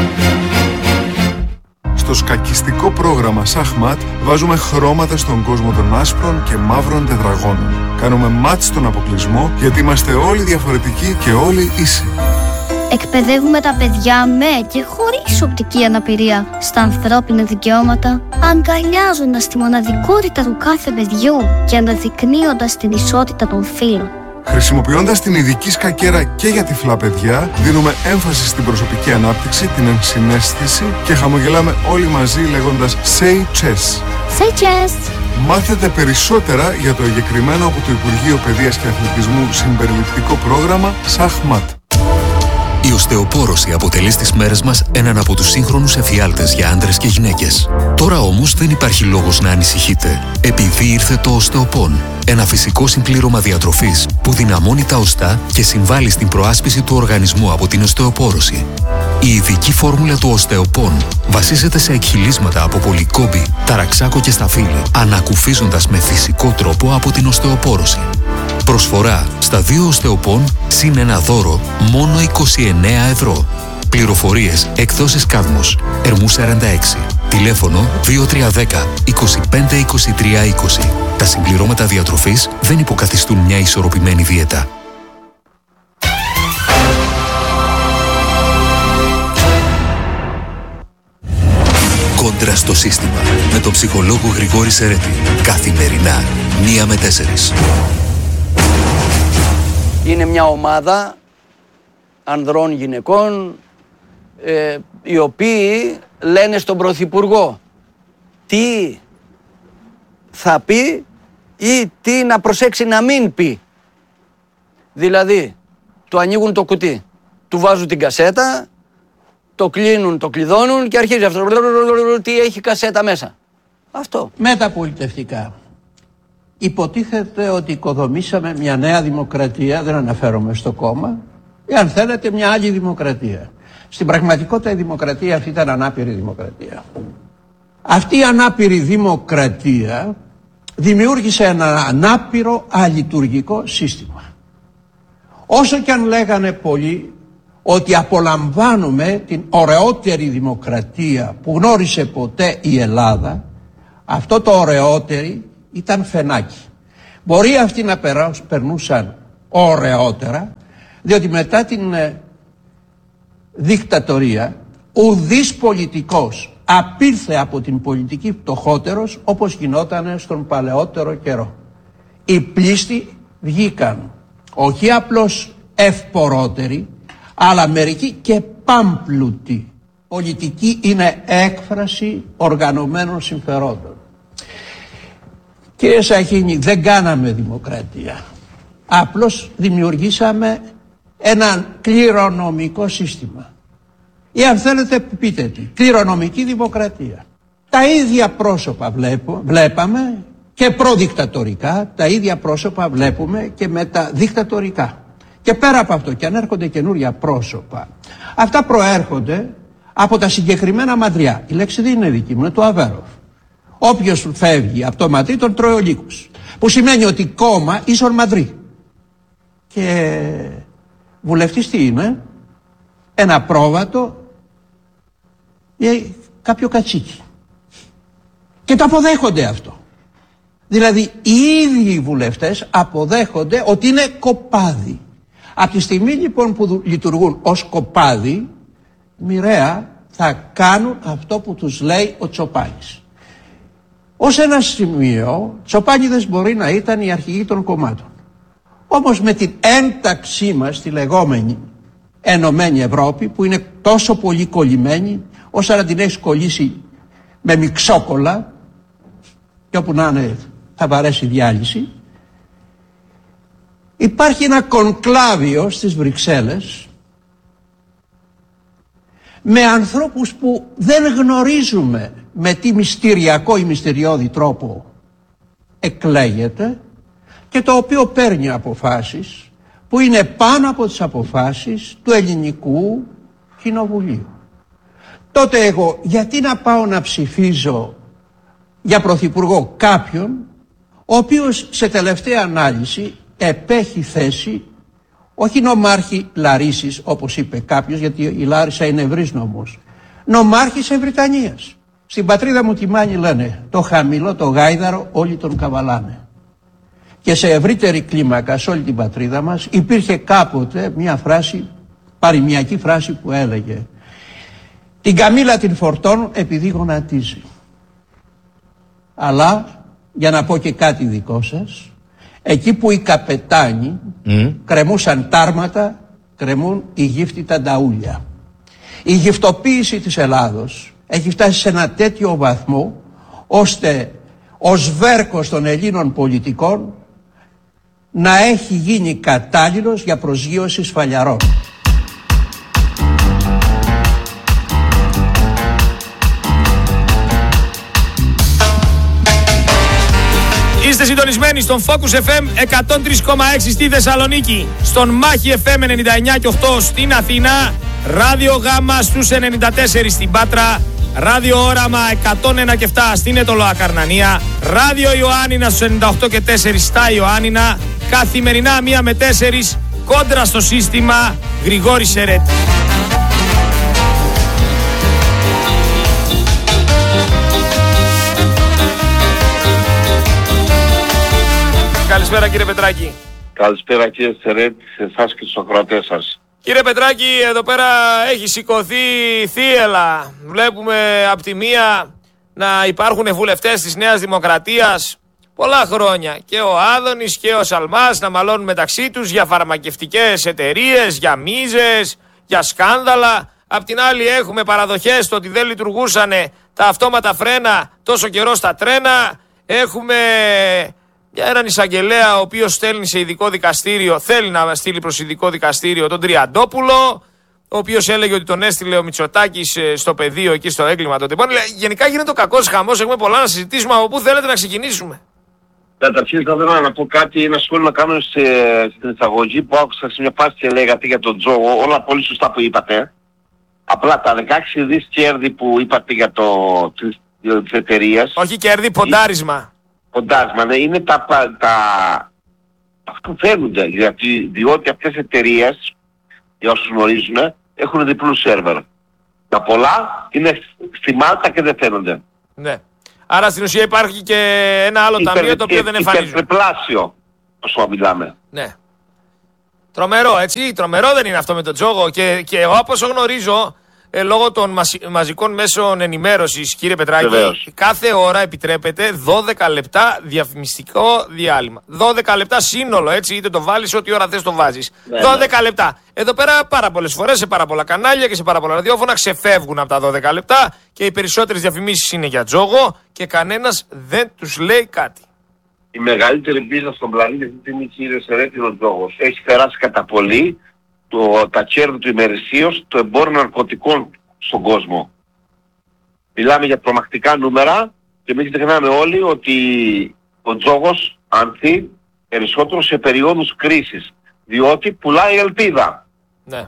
Στο σκακιστικό πρόγραμμα Σαχμάτ βάζουμε χρώματα στον κόσμο των άσπρων και μαύρων τετραγώνων. Κάνουμε μάτς στον αποκλεισμό γιατί είμαστε όλοι διαφορετικοί και όλοι ίσοι. Εκπαιδεύουμε τα παιδιά με και χωρίς οπτική αναπηρία στα ανθρώπινα δικαιώματα, αγκαλιάζοντας τη μοναδικότητα του κάθε παιδιού και αναδεικνύοντας την ισότητα των φύλων. Χρησιμοποιώντας την ειδική σκακέρα και για τυφλά παιδιά, δίνουμε έμφαση στην προσωπική ανάπτυξη, την ενσυναίσθηση και χαμογελάμε όλοι μαζί λέγοντας Say Chess. Say Chess! Μάθετε περισσότερα για το εγκεκριμένο από το Υπουργείο Παιδείας και Αθλητισμού συμπεριληπτικό πρόγραμμα Σαχμάτ. Η οστεοπόρωση αποτελεί στις μέρες μας έναν από τους σύγχρονους εφιάλτες για άντρες και γυναίκες. Τώρα όμως δεν υπάρχει λόγος να ανησυχείτε, επειδή ήρθε το οστεοπόν. Ένα φυσικό συμπλήρωμα διατροφής που δυναμώνει τα οστά και συμβάλλει στην προάσπιση του οργανισμού από την οστεοπόρωση. Η ειδική φόρμουλα του οστεοπόν βασίζεται σε εκχυλίσματα από πολυκόμπη, ταραξάκο και σταφύλι, ανακουφίζοντας με φυσικό τρόπο από την οστεοπόρωση. Προσφορά στα 2 οστεοπόν συν ένα δώρο μόνο 29 ευρώ. Πληροφορίες εκδόσεις Κάδμος, Ερμού 46. Τηλέφωνο 2310 25 23 20. Τα συμπληρώματα διατροφής δεν υποκαθιστούν μια ισορροπημένη δίαιτα. Κόντρα στο σύστημα με τον ψυχολόγο Γρηγόρη Σερέτη. Καθημερινά 1 με 4. Είναι μια ομάδα ανδρών γυναικών οι οποίοι λένε στον Πρωθυπουργό τι θα πει ή τι να προσέξει να μην πει. Δηλαδή, του ανοίγουν το κουτί, του βάζουν την κασέτα το κλείνουν, το κλειδώνουν και αρχίζει αυτό. Τι έχει κασέτα μέσα. Αυτό. Μεταπολιτευτικά. Υποτίθεται ότι οικοδομήσαμε μια νέα δημοκρατία, δεν αναφέρομαι στο κόμμα, ή αν θέλετε μια άλλη δημοκρατία. Στην πραγματικότητα η δημοκρατία αυτή ήταν ανάπηρη δημοκρατία. Αυτή η ανάπηρη δημοκρατία δημιούργησε ένα ανάπηρο αλειτουργικό σύστημα. Όσο και αν λέγανε πολλοί ότι απολαμβάνουμε την ωραιότερη δημοκρατία που γνώρισε ποτέ η Ελλάδα, αυτό το ωραιότερη ήταν φαινάκι. Μπορεί αυτοί να περνούσαν ωραιότερα, διότι μετά την δικτατορία ουδής πολιτικός απήλθε από την πολιτική φτωχότερος όπως γινόταν στον παλαιότερο καιρό. Οι πλήστοι βγήκαν όχι απλώς ευπορότεροι, αλλά μερικοί και πάμπλουτοι. Πολιτική είναι έκφραση οργανωμένων συμφερόντων. Κύριε Σαχίνη, δεν κάναμε δημοκρατία. Απλώς δημιουργήσαμε ένα κληρονομικό σύστημα. Ή αν θέλετε πείτε τι, κληρονομική δημοκρατία. Τα ίδια πρόσωπα βλέπαμε και προδικτατορικά, τα ίδια πρόσωπα βλέπουμε και μεταδικτατορικά. Και πέρα από αυτό, και αν έρχονται καινούρια πρόσωπα, αυτά προέρχονται από τα συγκεκριμένα μαντριά. Η λέξη δεν είναι δική μου, είναι του Αβέροφ. Όποιος φεύγει από το μαντρί τον τρώει ο λύκος. Που σημαίνει ότι κόμμα ίσον μαντρί. Και βουλευτής τι είναι? Ένα πρόβατο ή κάποιο κατσίκι. Και το αποδέχονται αυτό. Δηλαδή οι ίδιοι οι βουλευτές αποδέχονται ότι είναι κοπάδι. Από τη στιγμή λοιπόν που λειτουργούν ως κοπάδι, μοιραία θα κάνουν αυτό που τους λέει ο Τσοπάνης. Ως ένα σημείο, Τσοπάνιδες μπορεί να ήταν οι αρχηγοί των κομμάτων. Όμως με την ένταξή μας στη λεγόμενη Ενωμένη Ευρώπη, που είναι τόσο πολύ κολλημένη, όσο να την έχεις κολλήσει με μιξόκολλα, και όπου να είναι θα βαρέσει διάλυση, υπάρχει ένα κονκλάβιο στις Βρυξέλλες με ανθρώπους που δεν γνωρίζουμε με τι μυστηριακό ή μυστηριώδη τρόπο εκλέγεται και το οποίο παίρνει αποφάσεις που είναι πάνω από τις αποφάσεις του ελληνικού κοινοβουλίου. Τότε εγώ γιατί να πάω να ψηφίζω για πρωθυπουργό κάποιον ο οποίος σε τελευταία ανάλυση επέχει θέση όχι νομάρχη Λαρίσης όπως είπε κάποιος, γιατί η Λάρισα είναι ευρύς νομός, νομάρχης Ευρυτανίας. Στην πατρίδα μου τη Μάνη λένε το χαμηλό το γάιδαρο όλοι τον καβαλάνε. Και σε ευρύτερη κλίμακα σε όλη την πατρίδα μας υπήρχε κάποτε μια φράση, παροιμιακή φράση που έλεγε την καμήλα την φορτώνουν επειδή γονατίζει. Αλλά για να πω και κάτι δικό σας, εκεί που οι καπετάνοι κρεμούσαν τάρματα, κρεμούν οι γύφτοι τα νταούλια. Η γυφτοποίηση της Ελλάδος έχει φτάσει σε ένα τέτοιο βαθμό ώστε ο σβέρκος των Ελλήνων πολιτικών να έχει γίνει κατάλληλος για προσγείωση σφαλιαρών. Είστε συντονισμένοι στον Focus FM 103,6 στη Θεσσαλονίκη, στον Μάχη FM 99 και 8 στην Αθήνα, Ράδιο Γάμα στους 94 στην Πάτρα, Ράδιο Όραμα 101 και 7 στην Αιτωλοακαρνανία, Ράδιο Ιωάννινα στους 98 και 4 στα Ιωάννινα, καθημερινά 1 με 4 κόντρα στο σύστημα Γρηγόρη Σερέτη. Καλησπέρα κύριε Πετράκη. Καλησπέρα κύριε Σερέτη, σε εσάς και στους ακροατές σας. Κύριε Πετράκη, εδώ πέρα έχει σηκωθεί θύελλα. Βλέπουμε από τη μία να υπάρχουν βουλευτές της Νέας Δημοκρατίας πολλά χρόνια. Και ο Άδωνης και ο Σαλμάς να μαλώνουν μεταξύ τους για φαρμακευτικές εταιρείες, για μίζες, για σκάνδαλα. Απ' την άλλη έχουμε παραδοχές το ότι δεν λειτουργούσαν τα αυτόματα φρένα τόσο καιρό στα τρένα. Έχουμε για έναν εισαγγελέα ο οποίος στέλνει σε ειδικό δικαστήριο, θέλει να στείλει προς ειδικό δικαστήριο τον Τριαντόπουλο, ο οποίος έλεγε ότι τον έστειλε ο Μητσοτάκης στο πεδίο εκεί στο έγκλημα των τυπών. Γενικά γίνεται ο κακός χαμός, έχουμε πολλά να συζητήσουμε. Από πού θέλετε να ξεκινήσουμε? Καταρχήν θα ήθελα να πω κάτι, ένα σχόλιο να κάνω στην εισαγωγή που άκουσα σε μια φάση και λέγατε για τον Τζόγο, όλα πολύ σωστά που είπατε. Απλά τα 16 δις κέρδη που είπατε για τις εταιρείες... Όχι κέρδη, ποντάρισμα. Ποντάρισμα, ναι, είναι αυτό που φαίνονται, διότι αυτές οι εταιρείες, για όσους γνωρίζουν, έχουν διπλούς σερβερ. Τα πολλά είναι στη Μάλτα και δεν φαίνονται. Ναι. Άρα στην ουσία υπάρχει και ένα άλλο ταμείο το οποίο δεν εμφανίζουν. Υπερπλάσιο, όσο μιλάμε. Ναι. Τρομερό, έτσι. Τρομερό δεν είναι αυτό με τον Τζόγο. Και εγώ από όσο γνωρίζω, λόγω των μαζικών μέσων ενημέρωσης, κύριε Πετράκη, βεβαίως, κάθε ώρα επιτρέπεται 12 λεπτά διαφημιστικό διάλειμμα. 12 λεπτά σύνολο, έτσι, είτε το βάλεις ό,τι ώρα θες το βάζεις. Ναι, 12 λεπτά. Εδώ πέρα πάρα πολλές φορές, σε πάρα πολλά κανάλια και σε πάρα πολλά ραδιόφωνα ξεφεύγουν από τα 12 λεπτά και οι περισσότερες διαφημίσεις είναι για Τζόγο και κανένας δεν τους λέει κάτι. Η μεγαλύτερη πίζα στον πλανήτη αυτή τη στιγμή, κύριε Σερέτη, είναι ο Τζόγος. Έχει περάσει κατά πολύ τα κέρδη του ημερησίως, το εμπόριο ναρκωτικών στον κόσμο. Μιλάμε για τρομακτικά νούμερα και μην ξεχνάμε όλοι ότι ο Τζόγος ανθεί περισσότερο σε περιόδους κρίσης, διότι πουλάει ελπίδα. Ναι.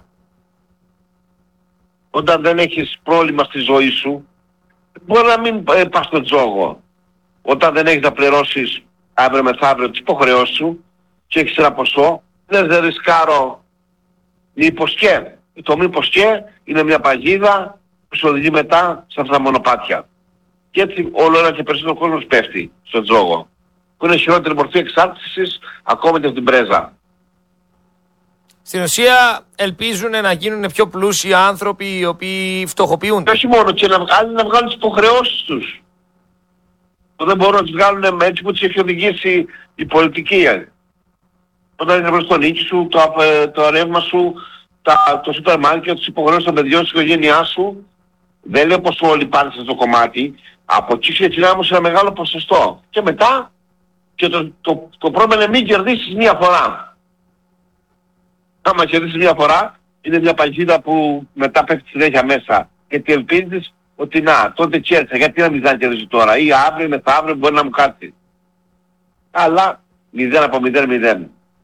Όταν δεν έχεις πρόβλημα στη ζωή σου, μπορεί να μην πας στον Τζόγο. Όταν δεν έχεις να πληρώσεις αύριο μεθαύριο τις υποχρεώσεις σου και έχεις ένα ποσό, δεν ρισκάρω μήπως και. Το μήπως και είναι μια παγίδα που σου οδηγεί μετά σε αυτά τα μονοπάτια. Και έτσι όλο ένα και περισσότερο κόσμος πέφτει στον Τζόγο, που είναι χειρότερη μορφή εξάρτησης ακόμα και από την πρέζα. Στην ουσία ελπίζουν να γίνουν πιο πλούσιοι άνθρωποι οι οποίοι φτωχοποιούνται. Και όχι μόνο, και να βγάλουν τις υποχρεώσεις τους. Δεν μπορούν να τις βγάλουν έτσι που τις έχει οδηγήσει η πολιτική. Όταν είναι προς το νίκη σου, το ρεύμα σου, το σούπερ μάρκετ, τις υποχρεώσεις των παιδιών της οικογένειάς σου, δεν λέω πως όλοι πάνε σε αυτό το κομμάτι, από εκεί ξεκινάμε όμως ένα μεγάλο ποσοστό. Και μετά, και το πρόβλημα είναι μην κερδίσεις μία φορά. Άμα κερδίσεις μία φορά, είναι μια παγίδα που μετά πέφτει συνέχεια μέσα. Γιατί ελπίζεις ότι να, τότε κέρδισα, γιατί να μην κερδίσει τώρα, ή αύριο, μεθαύριο μπορεί να μου κάτσει. Αλλά 0 από 0-0.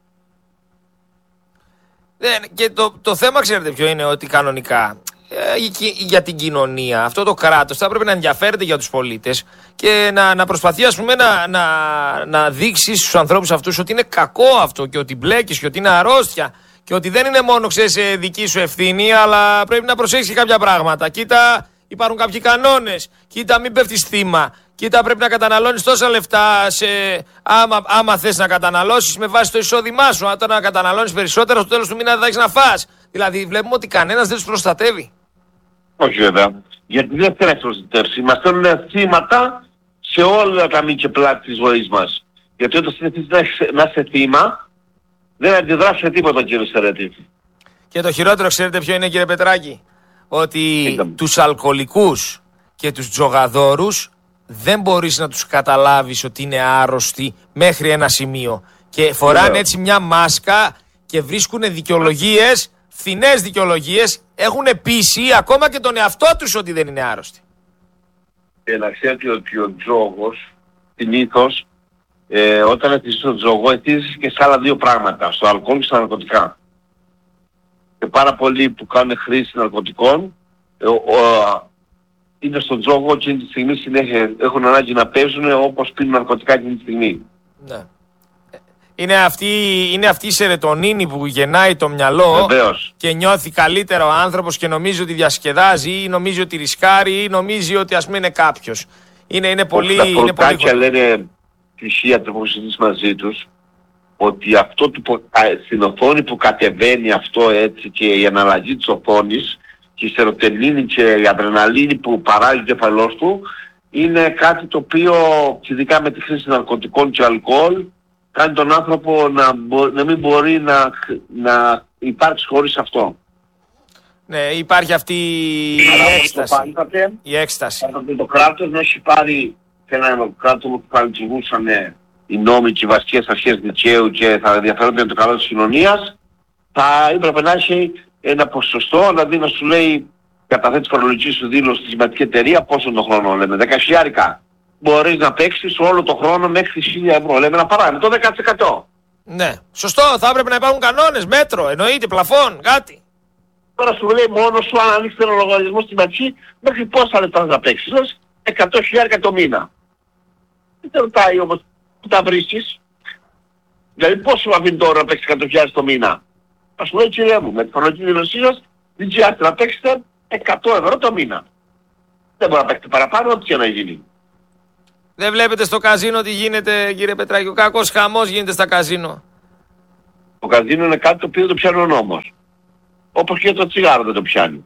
Και το θέμα, ξέρετε ποιο είναι, ότι κανονικά για την κοινωνία αυτό το κράτος θα πρέπει να ενδιαφέρεται για τους πολίτες και να προσπαθεί, ας πούμε, να δείξει στους ανθρώπους αυτούς ότι είναι κακό αυτό και ότι μπλέκεις και ότι είναι αρρώστια και ότι δεν είναι μόνο, ξέρεις, δική σου ευθύνη, αλλά πρέπει να προσέξεις και κάποια πράγματα. Κοίτα, υπάρχουν κάποιοι κανόνες. Κοίτα, μην πέφτεις θύμα. Κοίτα, πρέπει να καταναλώνεις τόσα λεφτά άμα θες να καταναλώσεις με βάση το εισόδημά σου. Αν να καταναλώνεις περισσότερα, στο τέλος του μήνα δεν θα έχεις να φας. Δηλαδή, βλέπουμε ότι κανένας δεν τους προστατεύει. Όχι βέβαια. Γιατί δεν θέλει να προστατεύσει. Μας θέλουν θύματα σε όλα τα μη και πλάτη της ζωής μας. Γιατί όταν συνεχίσεις να είσαι θύμα, δεν αντιδράσει σε τίποτα, κύριε Σερέτη. Και το χειρότερο, ξέρετε ποιο είναι, κύριε Πετράκη? Ότι τους αλκοολικούς και τους τζογαδόρους δεν μπορείς να τους καταλάβεις ότι είναι άρρωστοι μέχρι ένα σημείο. Και φοράνε έτσι μια μάσκα και βρίσκουν δικαιολογίες, φθηνές δικαιολογίες, έχουν πείσει ακόμα και τον εαυτό τους ότι δεν είναι άρρωστοι. Και να ξέρετε ότι ο τζόγος, συνήθως, όταν εθίζεις στον τζόγο, εθίζεις και σε άλλα δύο πράγματα, στο αλκοόλ και στα ναρκωτικά. Και πάρα πολλοί που κάνουν χρήση ναρκωτικών, είναι στον τζόγο και τη στιγμή συνέχεια έχουν ανάγκη να παίζουν όπως πίνουν ναρκωτικά εκείνη τη στιγμή. Ναι. Είναι αυτή η σερετονίνη που γεννάει το μυαλό. Βεβαίως. Και νιώθει καλύτερα ο άνθρωπος και νομίζει ότι διασκεδάζει ή νομίζει ότι ρισκάρει ή νομίζει ότι, ας πούμε, είναι κάποιος. Είναι πολύ... Τα κορκάκια λένε ψυχίατροι που συζητήσεις μαζί τους ότι αυτό στην οθόνη που κατεβαίνει αυτό έτσι και η αναλλαγή της οθόνης και η σερωτονίνη και η αδρεναλίνη που παράγει ο κεφαλός του είναι κάτι το οποίο, ειδικά με τη χρήση ναρκωτικών και αλκοόλ, κάνει τον άνθρωπο να μην μπορεί να υπάρξει χωρίς αυτό. Ναι, υπάρχει αυτή η έκσταση. Η έκσταση. Το κράτος να έχει πάρει σε ένα κράτος που λειτουργούσαν οι νόμοι και οι βασικές αρχές δικαίου και θα ενδιαφέρονται για το καλό της κοινωνίας, θα έπρεπε να έχει ένα ποσοστό, δηλαδή να σου λέει καταθέτεις φορολογική σου δήλωση στη σημαντική εταιρεία πόσο το χρόνο, λέμε 10.000. Μπορείς να παίξεις όλο το χρόνο μέχρι 1.000 ευρώ, λέμε ένα παράδειγμα, το 10%. Ναι, σωστό, θα έπρεπε να υπάρχουν κανόνες, μέτρο, εννοείται, πλαφόν, κάτι. Τώρα σου λέει μόνο σου αν ανοίξεις ένα λογαριασμό στην αρχή, μέχρι πόσα λεπτά θα παίξεις, λες 100.000 το μήνα. Δεν ρωτάει όμως που τα βρίσκεις. Δηλαδή πόσο σου αφήνει τώρα να παίξεις 100.000 το μήνα. Θα σου λέει κύριε μου, με τη φορολογική δήλωσή σας, δικαιάστε να παίξετε 100 ευρώ το μήνα. Δεν μπορεί να παίξετε παραπάνω, ό,τι και να γίνει. Δεν βλέπετε στο καζίνο τι γίνεται, κύριε Πετράκη? Ο κακός χαμός γίνεται στα καζίνο. Το καζίνο είναι κάτι το οποίο δεν το πιάνει ο νόμος. Όπως και το τσιγάρο δεν το πιάνει.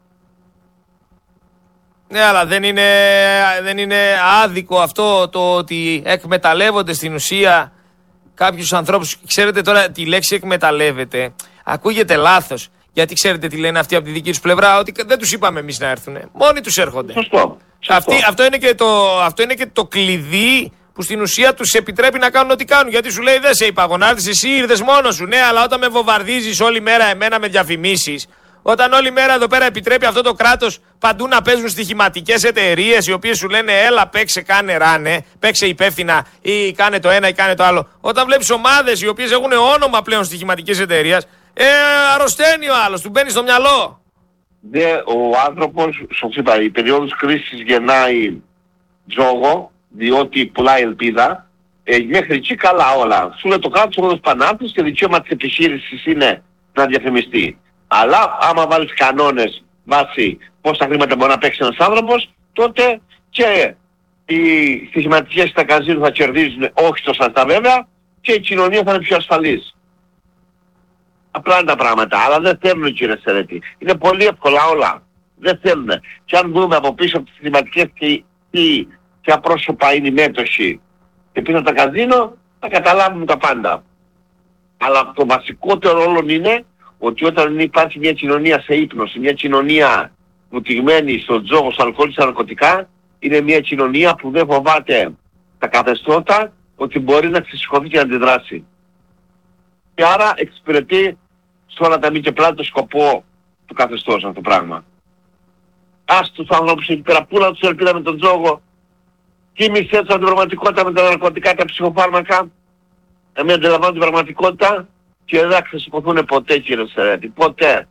Ναι, αλλά δεν είναι άδικο αυτό το ότι εκμεταλλεύονται στην ουσία κάποιους ανθρώπους. Ξέρετε τώρα τη λέξη εκμεταλλεύεται ακούγεται λάθος. Γιατί ξέρετε τι λένε αυτοί από τη δική τους πλευρά, ότι δεν τους είπαμε εμείς να έρθουν. Μόνοι τους έρχονται. Σωστό. Αυτό είναι και το κλειδί που στην ουσία τους επιτρέπει να κάνουν ό,τι κάνουν. Γιατί σου λέει δεν σε είπα να έρθεις, εσύ ήρθες μόνος σου. Ναι, αλλά όταν με βομβαρδίζεις όλη μέρα εμένα με διαφημίσεις, όταν όλη μέρα εδώ πέρα επιτρέπει αυτό το κράτος παντού να παίζουν στοιχηματικές εταιρείες οι οποίες σου λένε έλα παίξε, κάνε ράνε, παίξε υπεύθυνα ή κάνε το ένα ή κάνε το άλλο. Όταν βλέπεις ομάδες οι οποίες έχουν όνομα πλέον στοιχηματικής εταιρείας, αρρωσταίνει ο άλλος, του μπαίνει στο μυαλό. Ο άνθρωπος, σας είπα, η περίοδος κρίσης γεννάει τζόγο, διότι πουλάει ελπίδα, μέχρι εκεί καλά όλα. Σου λέει το κράτος όλος πανάπτυξης και δικαίωμα της επιχείρησης είναι να διαφημιστεί. Αλλά άμα βάλεις κανόνες βάσει πόσα χρήματα μπορεί να παίξει ένας άνθρωπος, τότε και οι στοιχηματικές στα καζίνο θα κερδίζουν, όχι τόσο αυτά βέβαια, και η κοινωνία θα είναι πιο ασφαλής. Απλά είναι τα πράγματα, αλλά δεν θέλουν κύριε Σερέτη. Είναι πολύ εύκολα όλα. Δεν θέλουν. Και αν δούμε από πίσω από τις στοιχηματικές και ποια πρόσωπα είναι οι μέτοχοι και πίσω από τα καζίνο, θα καταλάβουμε τα πάντα. Αλλά το βασικότερο όλο είναι ότι όταν υπάρχει μια κοινωνία σε ύπνωση, μια κοινωνία βουτυγμένη στο τζόγο, στο αλκοόλ, στα ναρκωτικά, είναι μια κοινωνία που δεν φοβάται τα καθεστώτα ότι μπορεί να ξεσηκωθεί και να αντιδράσει. Και άρα εξυπηρετεί σε όλα τα μη και πλάτη το σκοπό του καθεστώς αυτό το πράγμα. Ας τους ανθρώπους εκεί πέρα, πού να τους ελπίδα με τον τζόγο, κοίμησέ τους από την πραγματικότητα με τα ναρκωτικά, τα ψυχοφάρμακα, να μην αντιλαμβάνουν την πραγματικότητα και δεν θα ξεσηκωθούν ποτέ κύριε Σερέτη, ποτέ.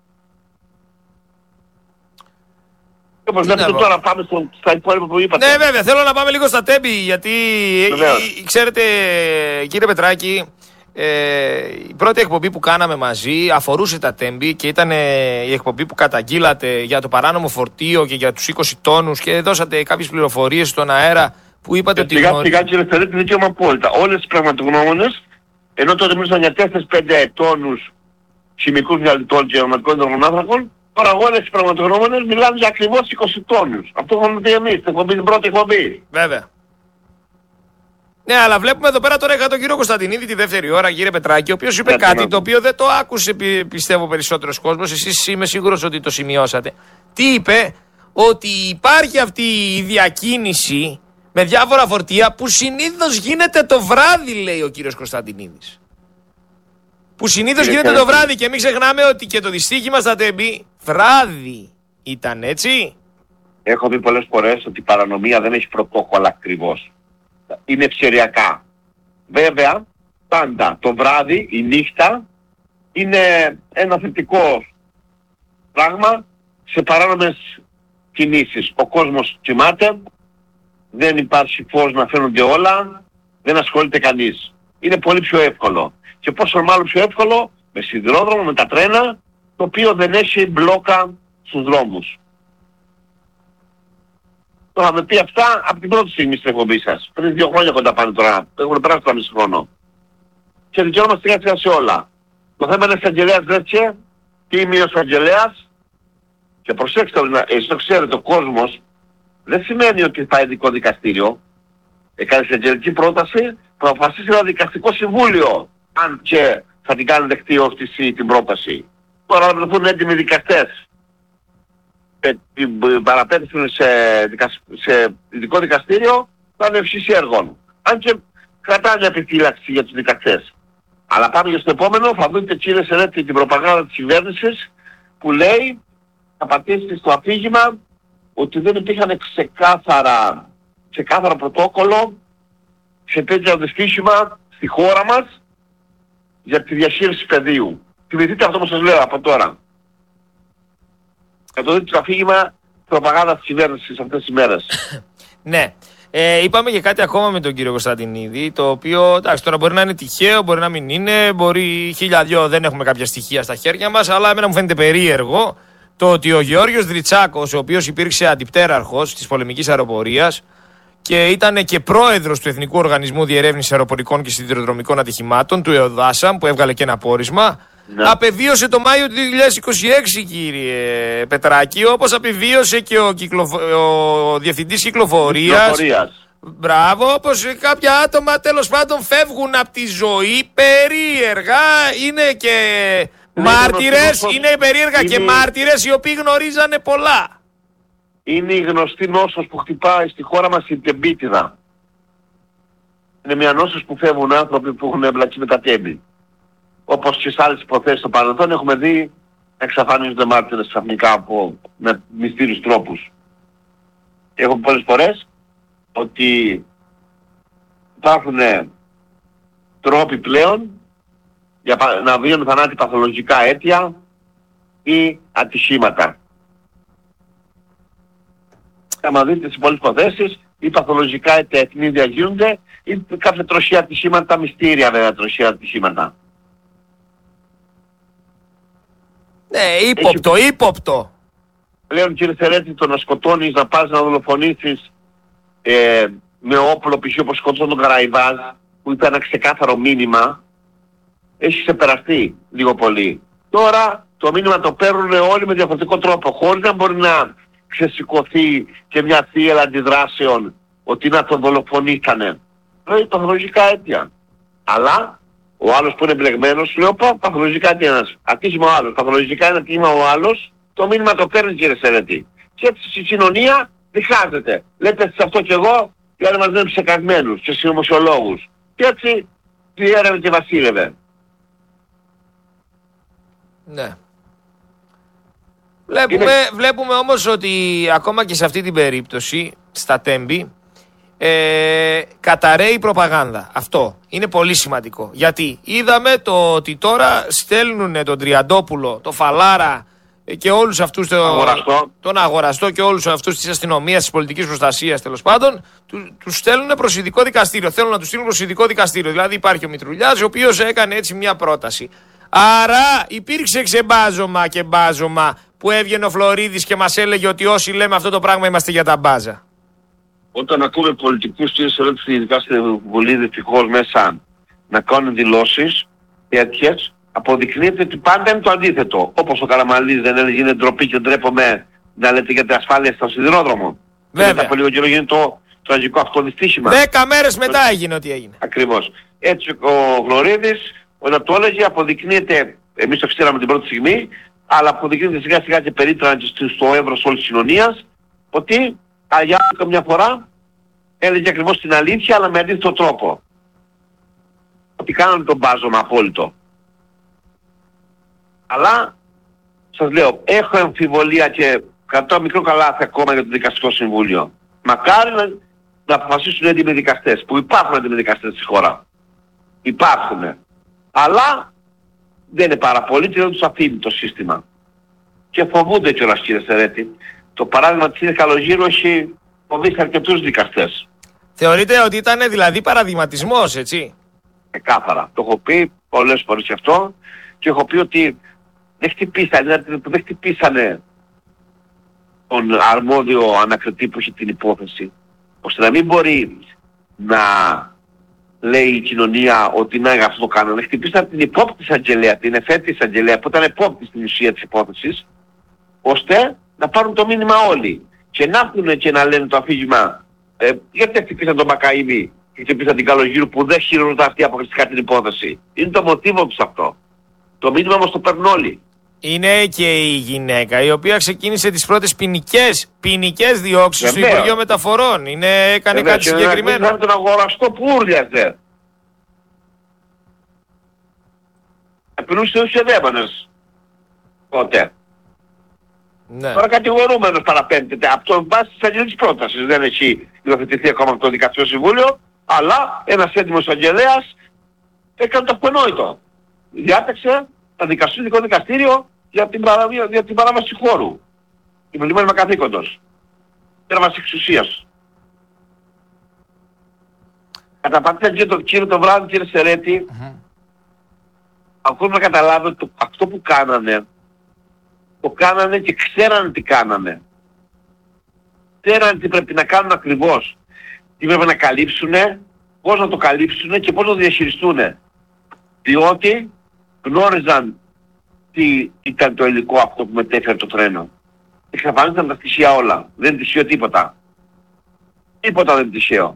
Όπως λέτε τώρα πάμε στα υπόλοιπα που είπατε. Ναι βέβαια, θέλω να πάμε λίγο στα τέμπη γιατί ξέρετε κύριε Πετράκη, η πρώτη εκπομπή που κάναμε μαζί αφορούσε τα τέμπη και ήταν η εκπομπή που καταγγείλατε για το παράνομο φορτίο και για τους 20 τόνους και δώσατε κάποιες πληροφορίες στον αέρα που είπατε ότι... Σιγά κύριε Σερέτη δικαίωμα απόλυτα. Όλες τις πραγματογνώμονες, ενώ τότε μιλούσαν για 4-5 τόνους χημικούς διαλυτών και αρωματικών υδρογονάνθρακων, τώρα όλες τις πραγματογνώμονες μιλάνε για ακριβώς 20 τόνους. Αυτό έχουμε δει εμείς, την πρώτη εκπομπή. Βέβαια. Ναι, αλλά βλέπουμε εδώ πέρα τώρα είχα τον κύριο Κωνσταντινίδη τη δεύτερη ώρα, κύριε Πετράκη, ο οποίος είπε κάτι το οποίο δεν το άκουσε πιστεύω περισσότερος κόσμος, εσείς είμαι σίγουρος ότι το σημειώσατε. Τι είπε? Ότι υπάρχει αυτή η διακίνηση με διάφορα φορτία που συνήθως γίνεται το βράδυ, λέει ο κύριος Κωνσταντινίδης. Που συνήθως γίνεται το βράδυ και μην ξεχνάμε ότι και το δυστύχημα στα τέμπη βράδυ ήταν, έτσι. Έχω πει πολλές φορές ότι η παρανομία δεν έχει πρωτόκολλα ακριβώς. Είναι ευκαιριακά. Βέβαια, πάντα το βράδυ, η νύχτα, είναι ένα θετικό πράγμα σε παράνομες κινήσεις. Ο κόσμος κοιμάται, δεν υπάρχει φως να φαίνονται όλα, δεν ασχολείται κανείς. Είναι πολύ πιο εύκολο. Και πόσο μάλλον πιο εύκολο με σιδηρόδρομο, με τα τρένα, το οποίο δεν έχει μπλόκα στους δρόμους. Το είχαμε πει αυτά από την πρώτη στιγμή στην εκπομπή σας. Πριν 2 χρόνια κοντά πάνε τώρα. Έχουν περάσει 3,5 χρόνο. Και δικαιόμαστε σιγά σιγά σε όλα. Το θέμα είναι εισαγγελέας Ρέτσε, τι είμαι ο εισαγγελέας. Και προσέξτε, εσείς το ξέρετε, ο κόσμος δεν σημαίνει ότι πάει ειδικό δικαστήριο. Έκανε εισαγγελική πρόταση που αποφασίσει ένα δικαστικό συμβούλιο. Αν και θα την κάνει δεκτή όφτιση την πρόταση. Τώρα θα βρεθούν έτοιμοι δικαστές. Την παραπέτησαν σε ειδικό δικαστήριο, θα είναι ευσύση έργων. Αν και κρατάνε επιφύλαξη για τους δικαστές. Αλλά πάμε για στο επόμενο, θα δείτε κύριε Σερέτη την προπαγάνδα της κυβέρνησης που λέει, θα πατήσετε στο αφήγημα ότι δεν υπήρχαν ξεκάθαρο πρωτόκολλο σε τέτοια δυστύχημα στη χώρα μας για τη διαχείριση πεδίου. Θυμηθείτε αυτό που σας λέω από τώρα. Θα το δείτε το αφήγημα προπαγάνδα της κυβέρνησης αυτές τις μέρες. Ναι. Είπαμε και κάτι ακόμα με τον κύριο Κωνσταντινίδη, το οποίο εντάξει, τώρα μπορεί να είναι τυχαίο, μπορεί να μην είναι, μπορεί 1002, δεν έχουμε κάποια στοιχεία στα χέρια μας, αλλά εμένα μου φαίνεται περίεργο το ότι ο Γεώργιος Δριτσάκος, ο οποίος υπήρξε αντιπτέραρχος της πολεμικής αεροπορίας και ήταν και πρόεδρος του Εθνικού Οργανισμού Διερεύνησης Αεροπορικών και Σιδηροδρομικών Ατυχημάτων, του ΕΟΔΑΣΑΜ, που έβγαλε και ένα πόρισμα, απεβίωσε το Μάιο του 2026, κύριε Πετράκη, όπως απεβίωσε και ο Διευθυντής Κυκλοφορίας. Μπράβο, όπως κάποια άτομα τέλος πάντων φεύγουν από τη ζωή περίεργα, είναι και μάρτυρες, είναι περίεργα και μάρτυρες οι οποίοι γνωρίζανε πολλά. Είναι η γνωστή νόσος που χτυπάει στη χώρα μας η τεμπίτιδα. Είναι μια νόσος που φεύγουν άνθρωποι που έχουν εμπλακεί με τα τέμπη. Όπως και σε άλλες υποθέσεις στο παρελθόν έχουμε δει να εξαφανίζονται μάρτυρες ξαφνικά με μυστήριους τρόπους. Και έχουμε πολλές φορές ότι υπάρχουν τρόποι πλέον για να βγαίνουν θανάτοι παθολογικά αίτια ή ατυχήματα. Άμα δείτε σε πολλές υποθέσεις, οι παθολογικά αίτια ευνίδια γίνονται ή κάποια τροχαία ατυχήματα, μυστήρια βέβαια τροχαία ατυχήματα. Ναι, ύποπτο. Πλέον κύριε Θερέτη, το να σκοτώνεις, να πας να δολοφονήσεις με όπλο π.χ. όπως σκοτώσαν τον Καραϊβάζ, που ήταν ένα ξεκάθαρο μήνυμα, έχει ξεπεραστεί λίγο πολύ. Τώρα το μήνυμα το παίρνουν όλοι με διαφορετικό τρόπο, χωρίς να μπορεί να ξεσηκωθεί και μια θύελα αντιδράσεων ότι να τον δολοφονήσανε. Λέει παθολογικά αίτια. Αλλά ο άλλος που είναι μπλεγμένος, λέω παθολογικά αίτια ένας. Ατύχημα ο άλλος. Παθολογικά είναι ατύχημα ο άλλος. Το μήνυμα το παίρνει κύριε Σερέτη. Και έτσι στη κοινωνία διχάζεται. Λέτε σε αυτό και εγώ, οι άλλοι μας λένε ψεκασμένους και συνωμοσιολόγους. Και έτσι διέρευε και βασίλευε. Ναι. Βλέπουμε όμως ότι ακόμα και σε αυτή την περίπτωση, στα Τέμπη, καταραίει η προπαγάνδα. Αυτό είναι πολύ σημαντικό. Γιατί είδαμε ότι τώρα στέλνουν τον Τριαντόπουλο, τον Φαλάρα και όλους αυτούς τον Αγοραστό και όλους αυτούς της αστυνομίας, της πολιτικής προστασίας τέλος πάντων, τους στέλνουν προς ειδικό δικαστήριο. Θέλουν να τους στείλουν προς ειδικό δικαστήριο. Δηλαδή υπάρχει ο Μητρουλιάς, ο οποίος έκανε έτσι μια πρόταση. Άρα υπήρξε ξεμπάζωμα και μπάζωμα που έβγαινε ο Φλωρίδης και μας έλεγε ότι όσοι λέμε αυτό το πράγμα είμαστε για τα μπάζα. Όταν ακούμε πολιτικούς ειδικά στην Βουλή δυστυχώς μέσα να κάνουν δηλώσεις τέτοιες, αποδεικνύεται ότι πάντα είναι το αντίθετο. Όπως ο Καραμανλής δεν έλεγε είναι ντροπή και ντρέπομαι να λέτε για την ασφάλεια στο σιδηρόδρομο. Βέβαια. Και μετά από λίγο καιρό γίνεται το τραγικό αυτό δυστύχημα. 10 μέρες μετά έγινε ό,τι έγινε. Ακριβώς. Έτσι ο Φλωρίδης όταν το έλεγε αποδεικνύεται, εμείς το ξέραμε την πρώτη στιγμή, αλλά αποδεικνύεται σιγά σιγά και περίτρανα στο εύρος όλης της κοινωνίας, ότι για καμιά φορά έλεγε ακριβώς την αλήθεια αλλά με αντίθετο τρόπο. Ότι κάνανε τον μπάζωμα απόλυτο. Αλλά σας λέω, έχω αμφιβολία και κρατώ μικρό καλάθι ακόμα για το Δικαστικό Συμβούλιο. Μακάρι να αποφασίσουν έντιμοι δικαστές, που υπάρχουν έντιμοι δικαστές στη χώρα. Υπάρχουν. Αλλά δεν είναι πάρα πολύ και δεν τους αφήνει το σύστημα. Και φοβούνται κιόλας κύριε Σερέτη. Το παράδειγμα της είναι Καλογύρου έχει φοβήσει αρκετούς δικαστές. Θεωρείτε ότι ήταν δηλαδή παραδειγματισμός, έτσι? Κάθαρα. Το έχω πει πολλές φορές και αυτό και έχω πει ότι δεν χτυπήσανε τον αρμόδιο ανακριτή που είχε την υπόθεση, ώστε να μην μπορεί να λέει η κοινωνία ότι να αυτό το κάνανε. Χτυπήσαν την υπόπτη εισαγγελέα, την εφέτη εισαγγελέα που ήταν υπόπτη στην ουσία της υπόθεσης, ώστε να πάρουν το μήνυμα όλοι. Και να έρθουν και να λένε το αφήγημα, γιατί χτυπήσαν τον Μπακαΐβη και χτυπήσαν την Καλογύρου που δεν χειρουργούνται αυτοί αποκλειστικά την υπόθεση. Είναι το μοτίβο τους αυτό. Το μήνυμα όμως το παίρνουν όλοι. Είναι και η γυναίκα η οποία ξεκίνησε τις πρώτες ποινικές διώξεις στο Υπουργείο Μεταφορών. Έκανε κάτι συγκεκριμένο. Είναι τον αγοραστό που ούρλιαζε. Επιλούσε τους εδέμονες τότε. Ναι. Τώρα κατηγορούμενος παραπέμπτεται. Από το βάση της αγγελικής πρότασης δεν έχει υιοθετηθεί ακόμα από το Δικαστικό Συμβούλιο, αλλά ένας έντιμος αγγελέας έκανε το αυτονόητο. Διάταξε να δικαστεί το δικαστήριο για την παράβαση χώρου. Υπολειμμένη καθήκοντος. Πέρβαση εξουσίας. Καταπατήθηκε το κύριο το βράδυ, κύριε Σερέτη, ακόμα να καταλάβω ότι αυτό που κάνανε, το κάνανε και ξέρανε τι κάνανε. Ξέρανε τι πρέπει να κάνουν ακριβώς. Τι πρέπει να καλύψουνε, πώς να το καλύψουνε και πώς να το διαχειριστούνε. Διότι γνώριζαν τι ήταν το υλικό αυτό που μετέφερε το τρένο. Εξαφανίζονταν τα στοιχεία όλα. Δεν είναι τυχαίο τίποτα. Τίποτα δεν είναι τυχαίο.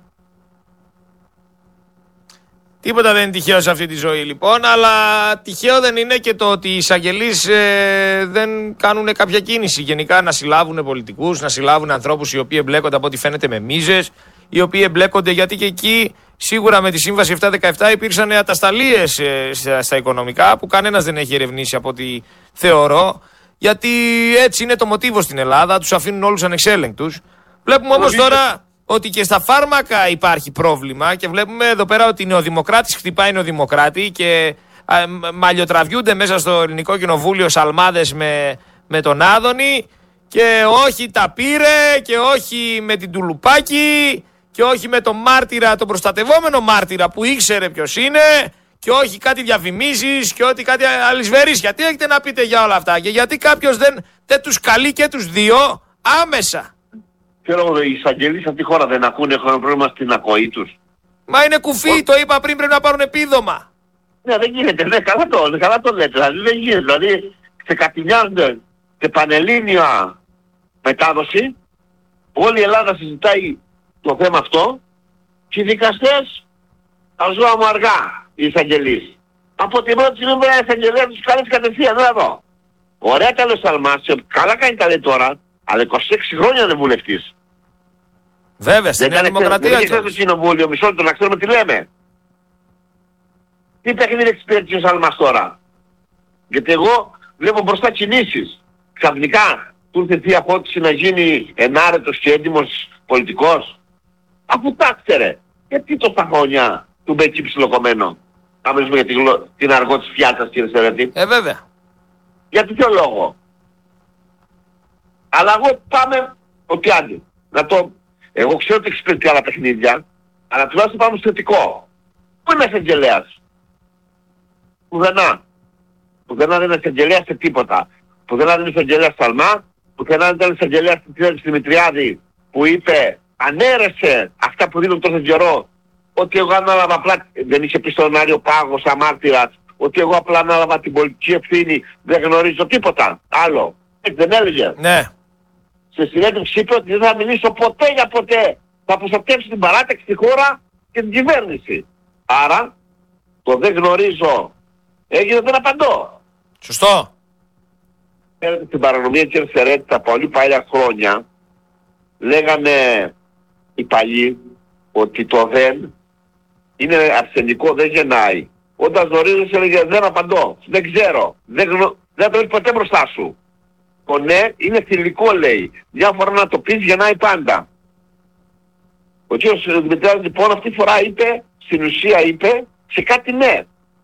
Τίποτα δεν είναι τυχαίο σε αυτή τη ζωή λοιπόν, αλλά τυχαίο δεν είναι και το ότι οι εισαγγελείς δεν κάνουν κάποια κίνηση. Γενικά να συλλάβουν πολιτικούς, να συλλάβουν ανθρώπους οι οποίοι εμπλέκονται από ό,τι φαίνεται με μίζες, οι οποίοι εμπλέκονται γιατί και εκεί σίγουρα με τη Σύμβαση 717 υπήρξαν ατασταλίες στα οικονομικά που κανένας δεν έχει ερευνήσει από ό,τι θεωρώ. Γιατί έτσι είναι το μοτίβο στην Ελλάδα, τους αφήνουν όλους ανεξέλεγκτους. Βλέπουμε όμως τώρα ότι και στα φάρμακα υπάρχει πρόβλημα και βλέπουμε εδώ πέρα ότι νεοδημοκράτης χτυπάει νεοδημοκράτη και μαλλιοτραβιούνται μέσα στο Ελληνικό Κοινοβούλιο σαλμάδες με τον Άδωνη και όχι τα πήρε και όχι με την Τουλουπάκη και όχι με τον μάρτυρα, τον προστατευόμενο μάρτυρα που ήξερε ποιος είναι και όχι κάτι διαφημίσεις και ό,τι κάτι αλυσβερίσια. Τι έχετε να πείτε για όλα αυτά και γιατί κάποιος δεν τους καλεί και τους δύο άμεσα. Ξέρω, οι εισαγγελείς αυτή τη χώρα δεν ακούνε, έχουν πρόβλημα στην ακοή τους. Μα είναι κουφί, το είπα πριν, πρέπει να πάρουν επίδομα. Ναι, δεν γίνεται, ναι, καλά το λέτε, δηλαδή δεν γίνεται, δηλαδή ξεκατηνιάζονται σε πανελλήνια μετάδοση, όλη η Ελλάδα συζητάει το θέμα αυτό και οι δικαστές τα ζώα μου αργά, οι εισαγγελείς. Από την πρώτη στιγμή η εισαγγελία τους καλέσει κατευθείαν, εδώ. Ωραία τα λέει Σαλμάς, καλά κάνει τα λέει τώρα, αλλά 26 χρόνια είναι βουλευτής. Βέβαια, στην Νέα Δημοκρατία. Δεν είναι στο κοινοβούλιο, μισό λεπτό να ξέρουμε τι λέμε. Τι παιχνίδι εξυπηρέτησε ο Σαλμάς τώρα. Γιατί εγώ βλέπω μπροστά κινήσεις. Ξαφνικά του ήρθε θεία φώτιση να γίνει ενάρετος και έντιμος πολιτικός. Αφού τα ξέρε. Γιατί τόσα χρόνια του μπέκει ψιλοκομμένο. Θα μιλήσουμε για την αργό της φιάτας, κύριε Σερέτη. Βέβαια. Για ποιο λόγο. Αλλά εγώ πάμε ότι άντε. Εγώ ξέρω ότι εξυπηρετεί άλλα παιχνίδια, αλλά τουλάχιστον πάμε στο θετικό. Πού είναι εισαγγελέας. Πουδενά. Πουδενά δεν είναι εισαγγελέας σε τίποτα. Πουδενά δεν είναι εισαγγελέας Σαλμά, πουδενά δεν ήταν εισαγγελέας στη Δημητριάδη που είπε, ανέρεσε αυτά που δίνουν τόσο καιρό, ότι εγώ ανάλαβα απλά, δεν είχε πει στον Άριο Πάγο σαν μάρτυρας, ότι εγώ απλά ανάλαβα την πολιτική ευθύνη, δεν γνωρίζω τίποτα άλλο. Δεν έλεγε. Ναι. Σε συνέντευξη είπε ότι δεν θα μιλήσω ποτέ για ποτέ. Θα προστατεύσει την παράταξη, τη χώρα και την κυβέρνηση. Άρα, το δεν γνωρίζω έγινε δεν απαντώ. Σωστό. Ξέρετε την παρανομία κύριε Σερέτη, τα πολύ παλιά χρόνια λέγανε οι παλιοί ότι το δεν είναι αρσενικό, δεν γεννάει. Όταν γνωρίζεις έλεγε δεν απαντώ, δεν ξέρω, δεν το έχεις ποτέ μπροστά σου. Το ναι είναι θηλυκό λέει. Μια φορά να το πεις γεννάει πάντα. Ο κύριος Δημητριάδης λοιπόν αυτή τη φορά είπε, στην ουσία είπε σε κάτι ναι.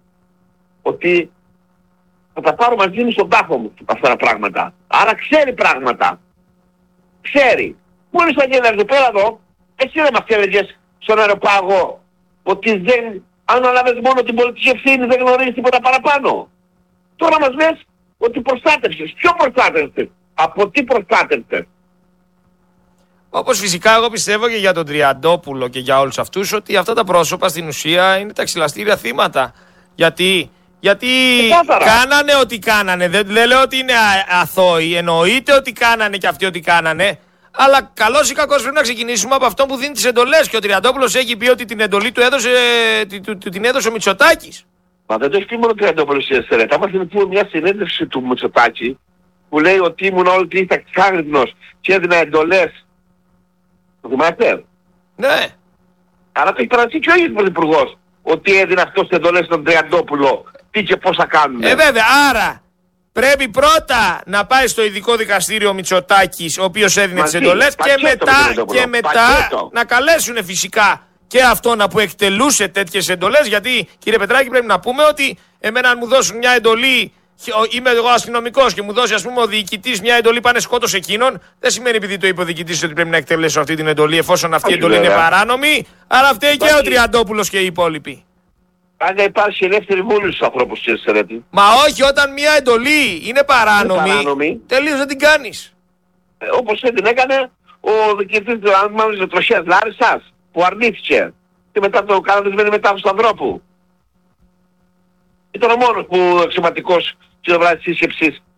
Ότι θα τα πάρω μαζί μου στον τάφο μου αυτά τα πράγματα. Άρα ξέρει πράγματα. Ξέρει. Μόλις θα γίνει εδώ πέρα εδώ, εσύ δεν μας έλεγες στον Αεροπάγο ότι δεν αναλάβες μόνο την πολιτική ευθύνη, δεν γνωρίζεις τίποτα παραπάνω. Τώρα μας λες ότι προστάτευσες. Ποιο προστάτευσες. Από τι προστάτευσες. Όπως φυσικά εγώ πιστεύω και για τον Τριαντόπουλο και για όλους αυτούς ότι αυτά τα πρόσωπα στην ουσία είναι τα ξυλαστήρια θύματα. Γιατί κάνανε ό,τι κάνανε. Δεν λέω ότι είναι αθώοι. Εννοείται ότι κάνανε και αυτοί ό,τι κάνανε. Αλλά καλώς ή κακώς πρέπει να ξεκινήσουμε από αυτό που δίνει τις εντολές. Και ο Τριαντόπουλος έχει πει ότι την εντολή του την έδωσε ο Μητσοτάκης. Μα δεν το έχει πει μόνο ο Τριαντόπουλος η ΕΣΡΕΤ. Άμα θυμηθούμε μια συνέντευξη του Μητσοτάκη που λέει ότι ήμουν όλη τη νύχτα ξάγρυπνος και έδινα εντολές. Το θυμάστε. Ναι. Άρα το έχει παρασύσει και ο ίδιος πρωθυπουργός ότι έδινε αυτός τις εντολές στον Τριαντόπουλο τι και πώς θα κάνουν. Βέβαια, άρα πρέπει πρώτα να πάει στο ειδικό δικαστήριο ο Μητσοτάκης, ο οποίος έδινε τις εντολές, και μετά να καλέσουν φυσικά και αυτόν που εκτελούσε τέτοιες εντολές. Γιατί, κύριε Πετράκη, πρέπει να πούμε ότι εμένα αν μου δώσουν μια εντολή, είμαι εγώ αστυνομικός και μου δώσει, ας πούμε, ο διοικητής μια εντολή, πάνε σκότωσε εκείνον, δεν σημαίνει επειδή το είπε ο διοικητής ότι πρέπει να εκτελέσω αυτή την εντολή, εφόσον αυτή η εντολή είναι παράνομη. Άρα φταίει και ο Τριαντόπουλος και οι υπόλοιποι. Αν υπάρχει ελεύθερη βούληση στους ανθρώπους, κύριε Σερέτη. Μα όχι, όταν μια εντολή είναι παράνομη, τελείως δεν την κάνεις. Όπως δεν την έκανε ο διοικητής της τροχιάς Λάρισσας, που αρνήθηκε. Και μετά το κάνανε μετά στον ανθρώπου. Ήταν ο μόνος που αξιωματικός της πλευράς της σύσκεψης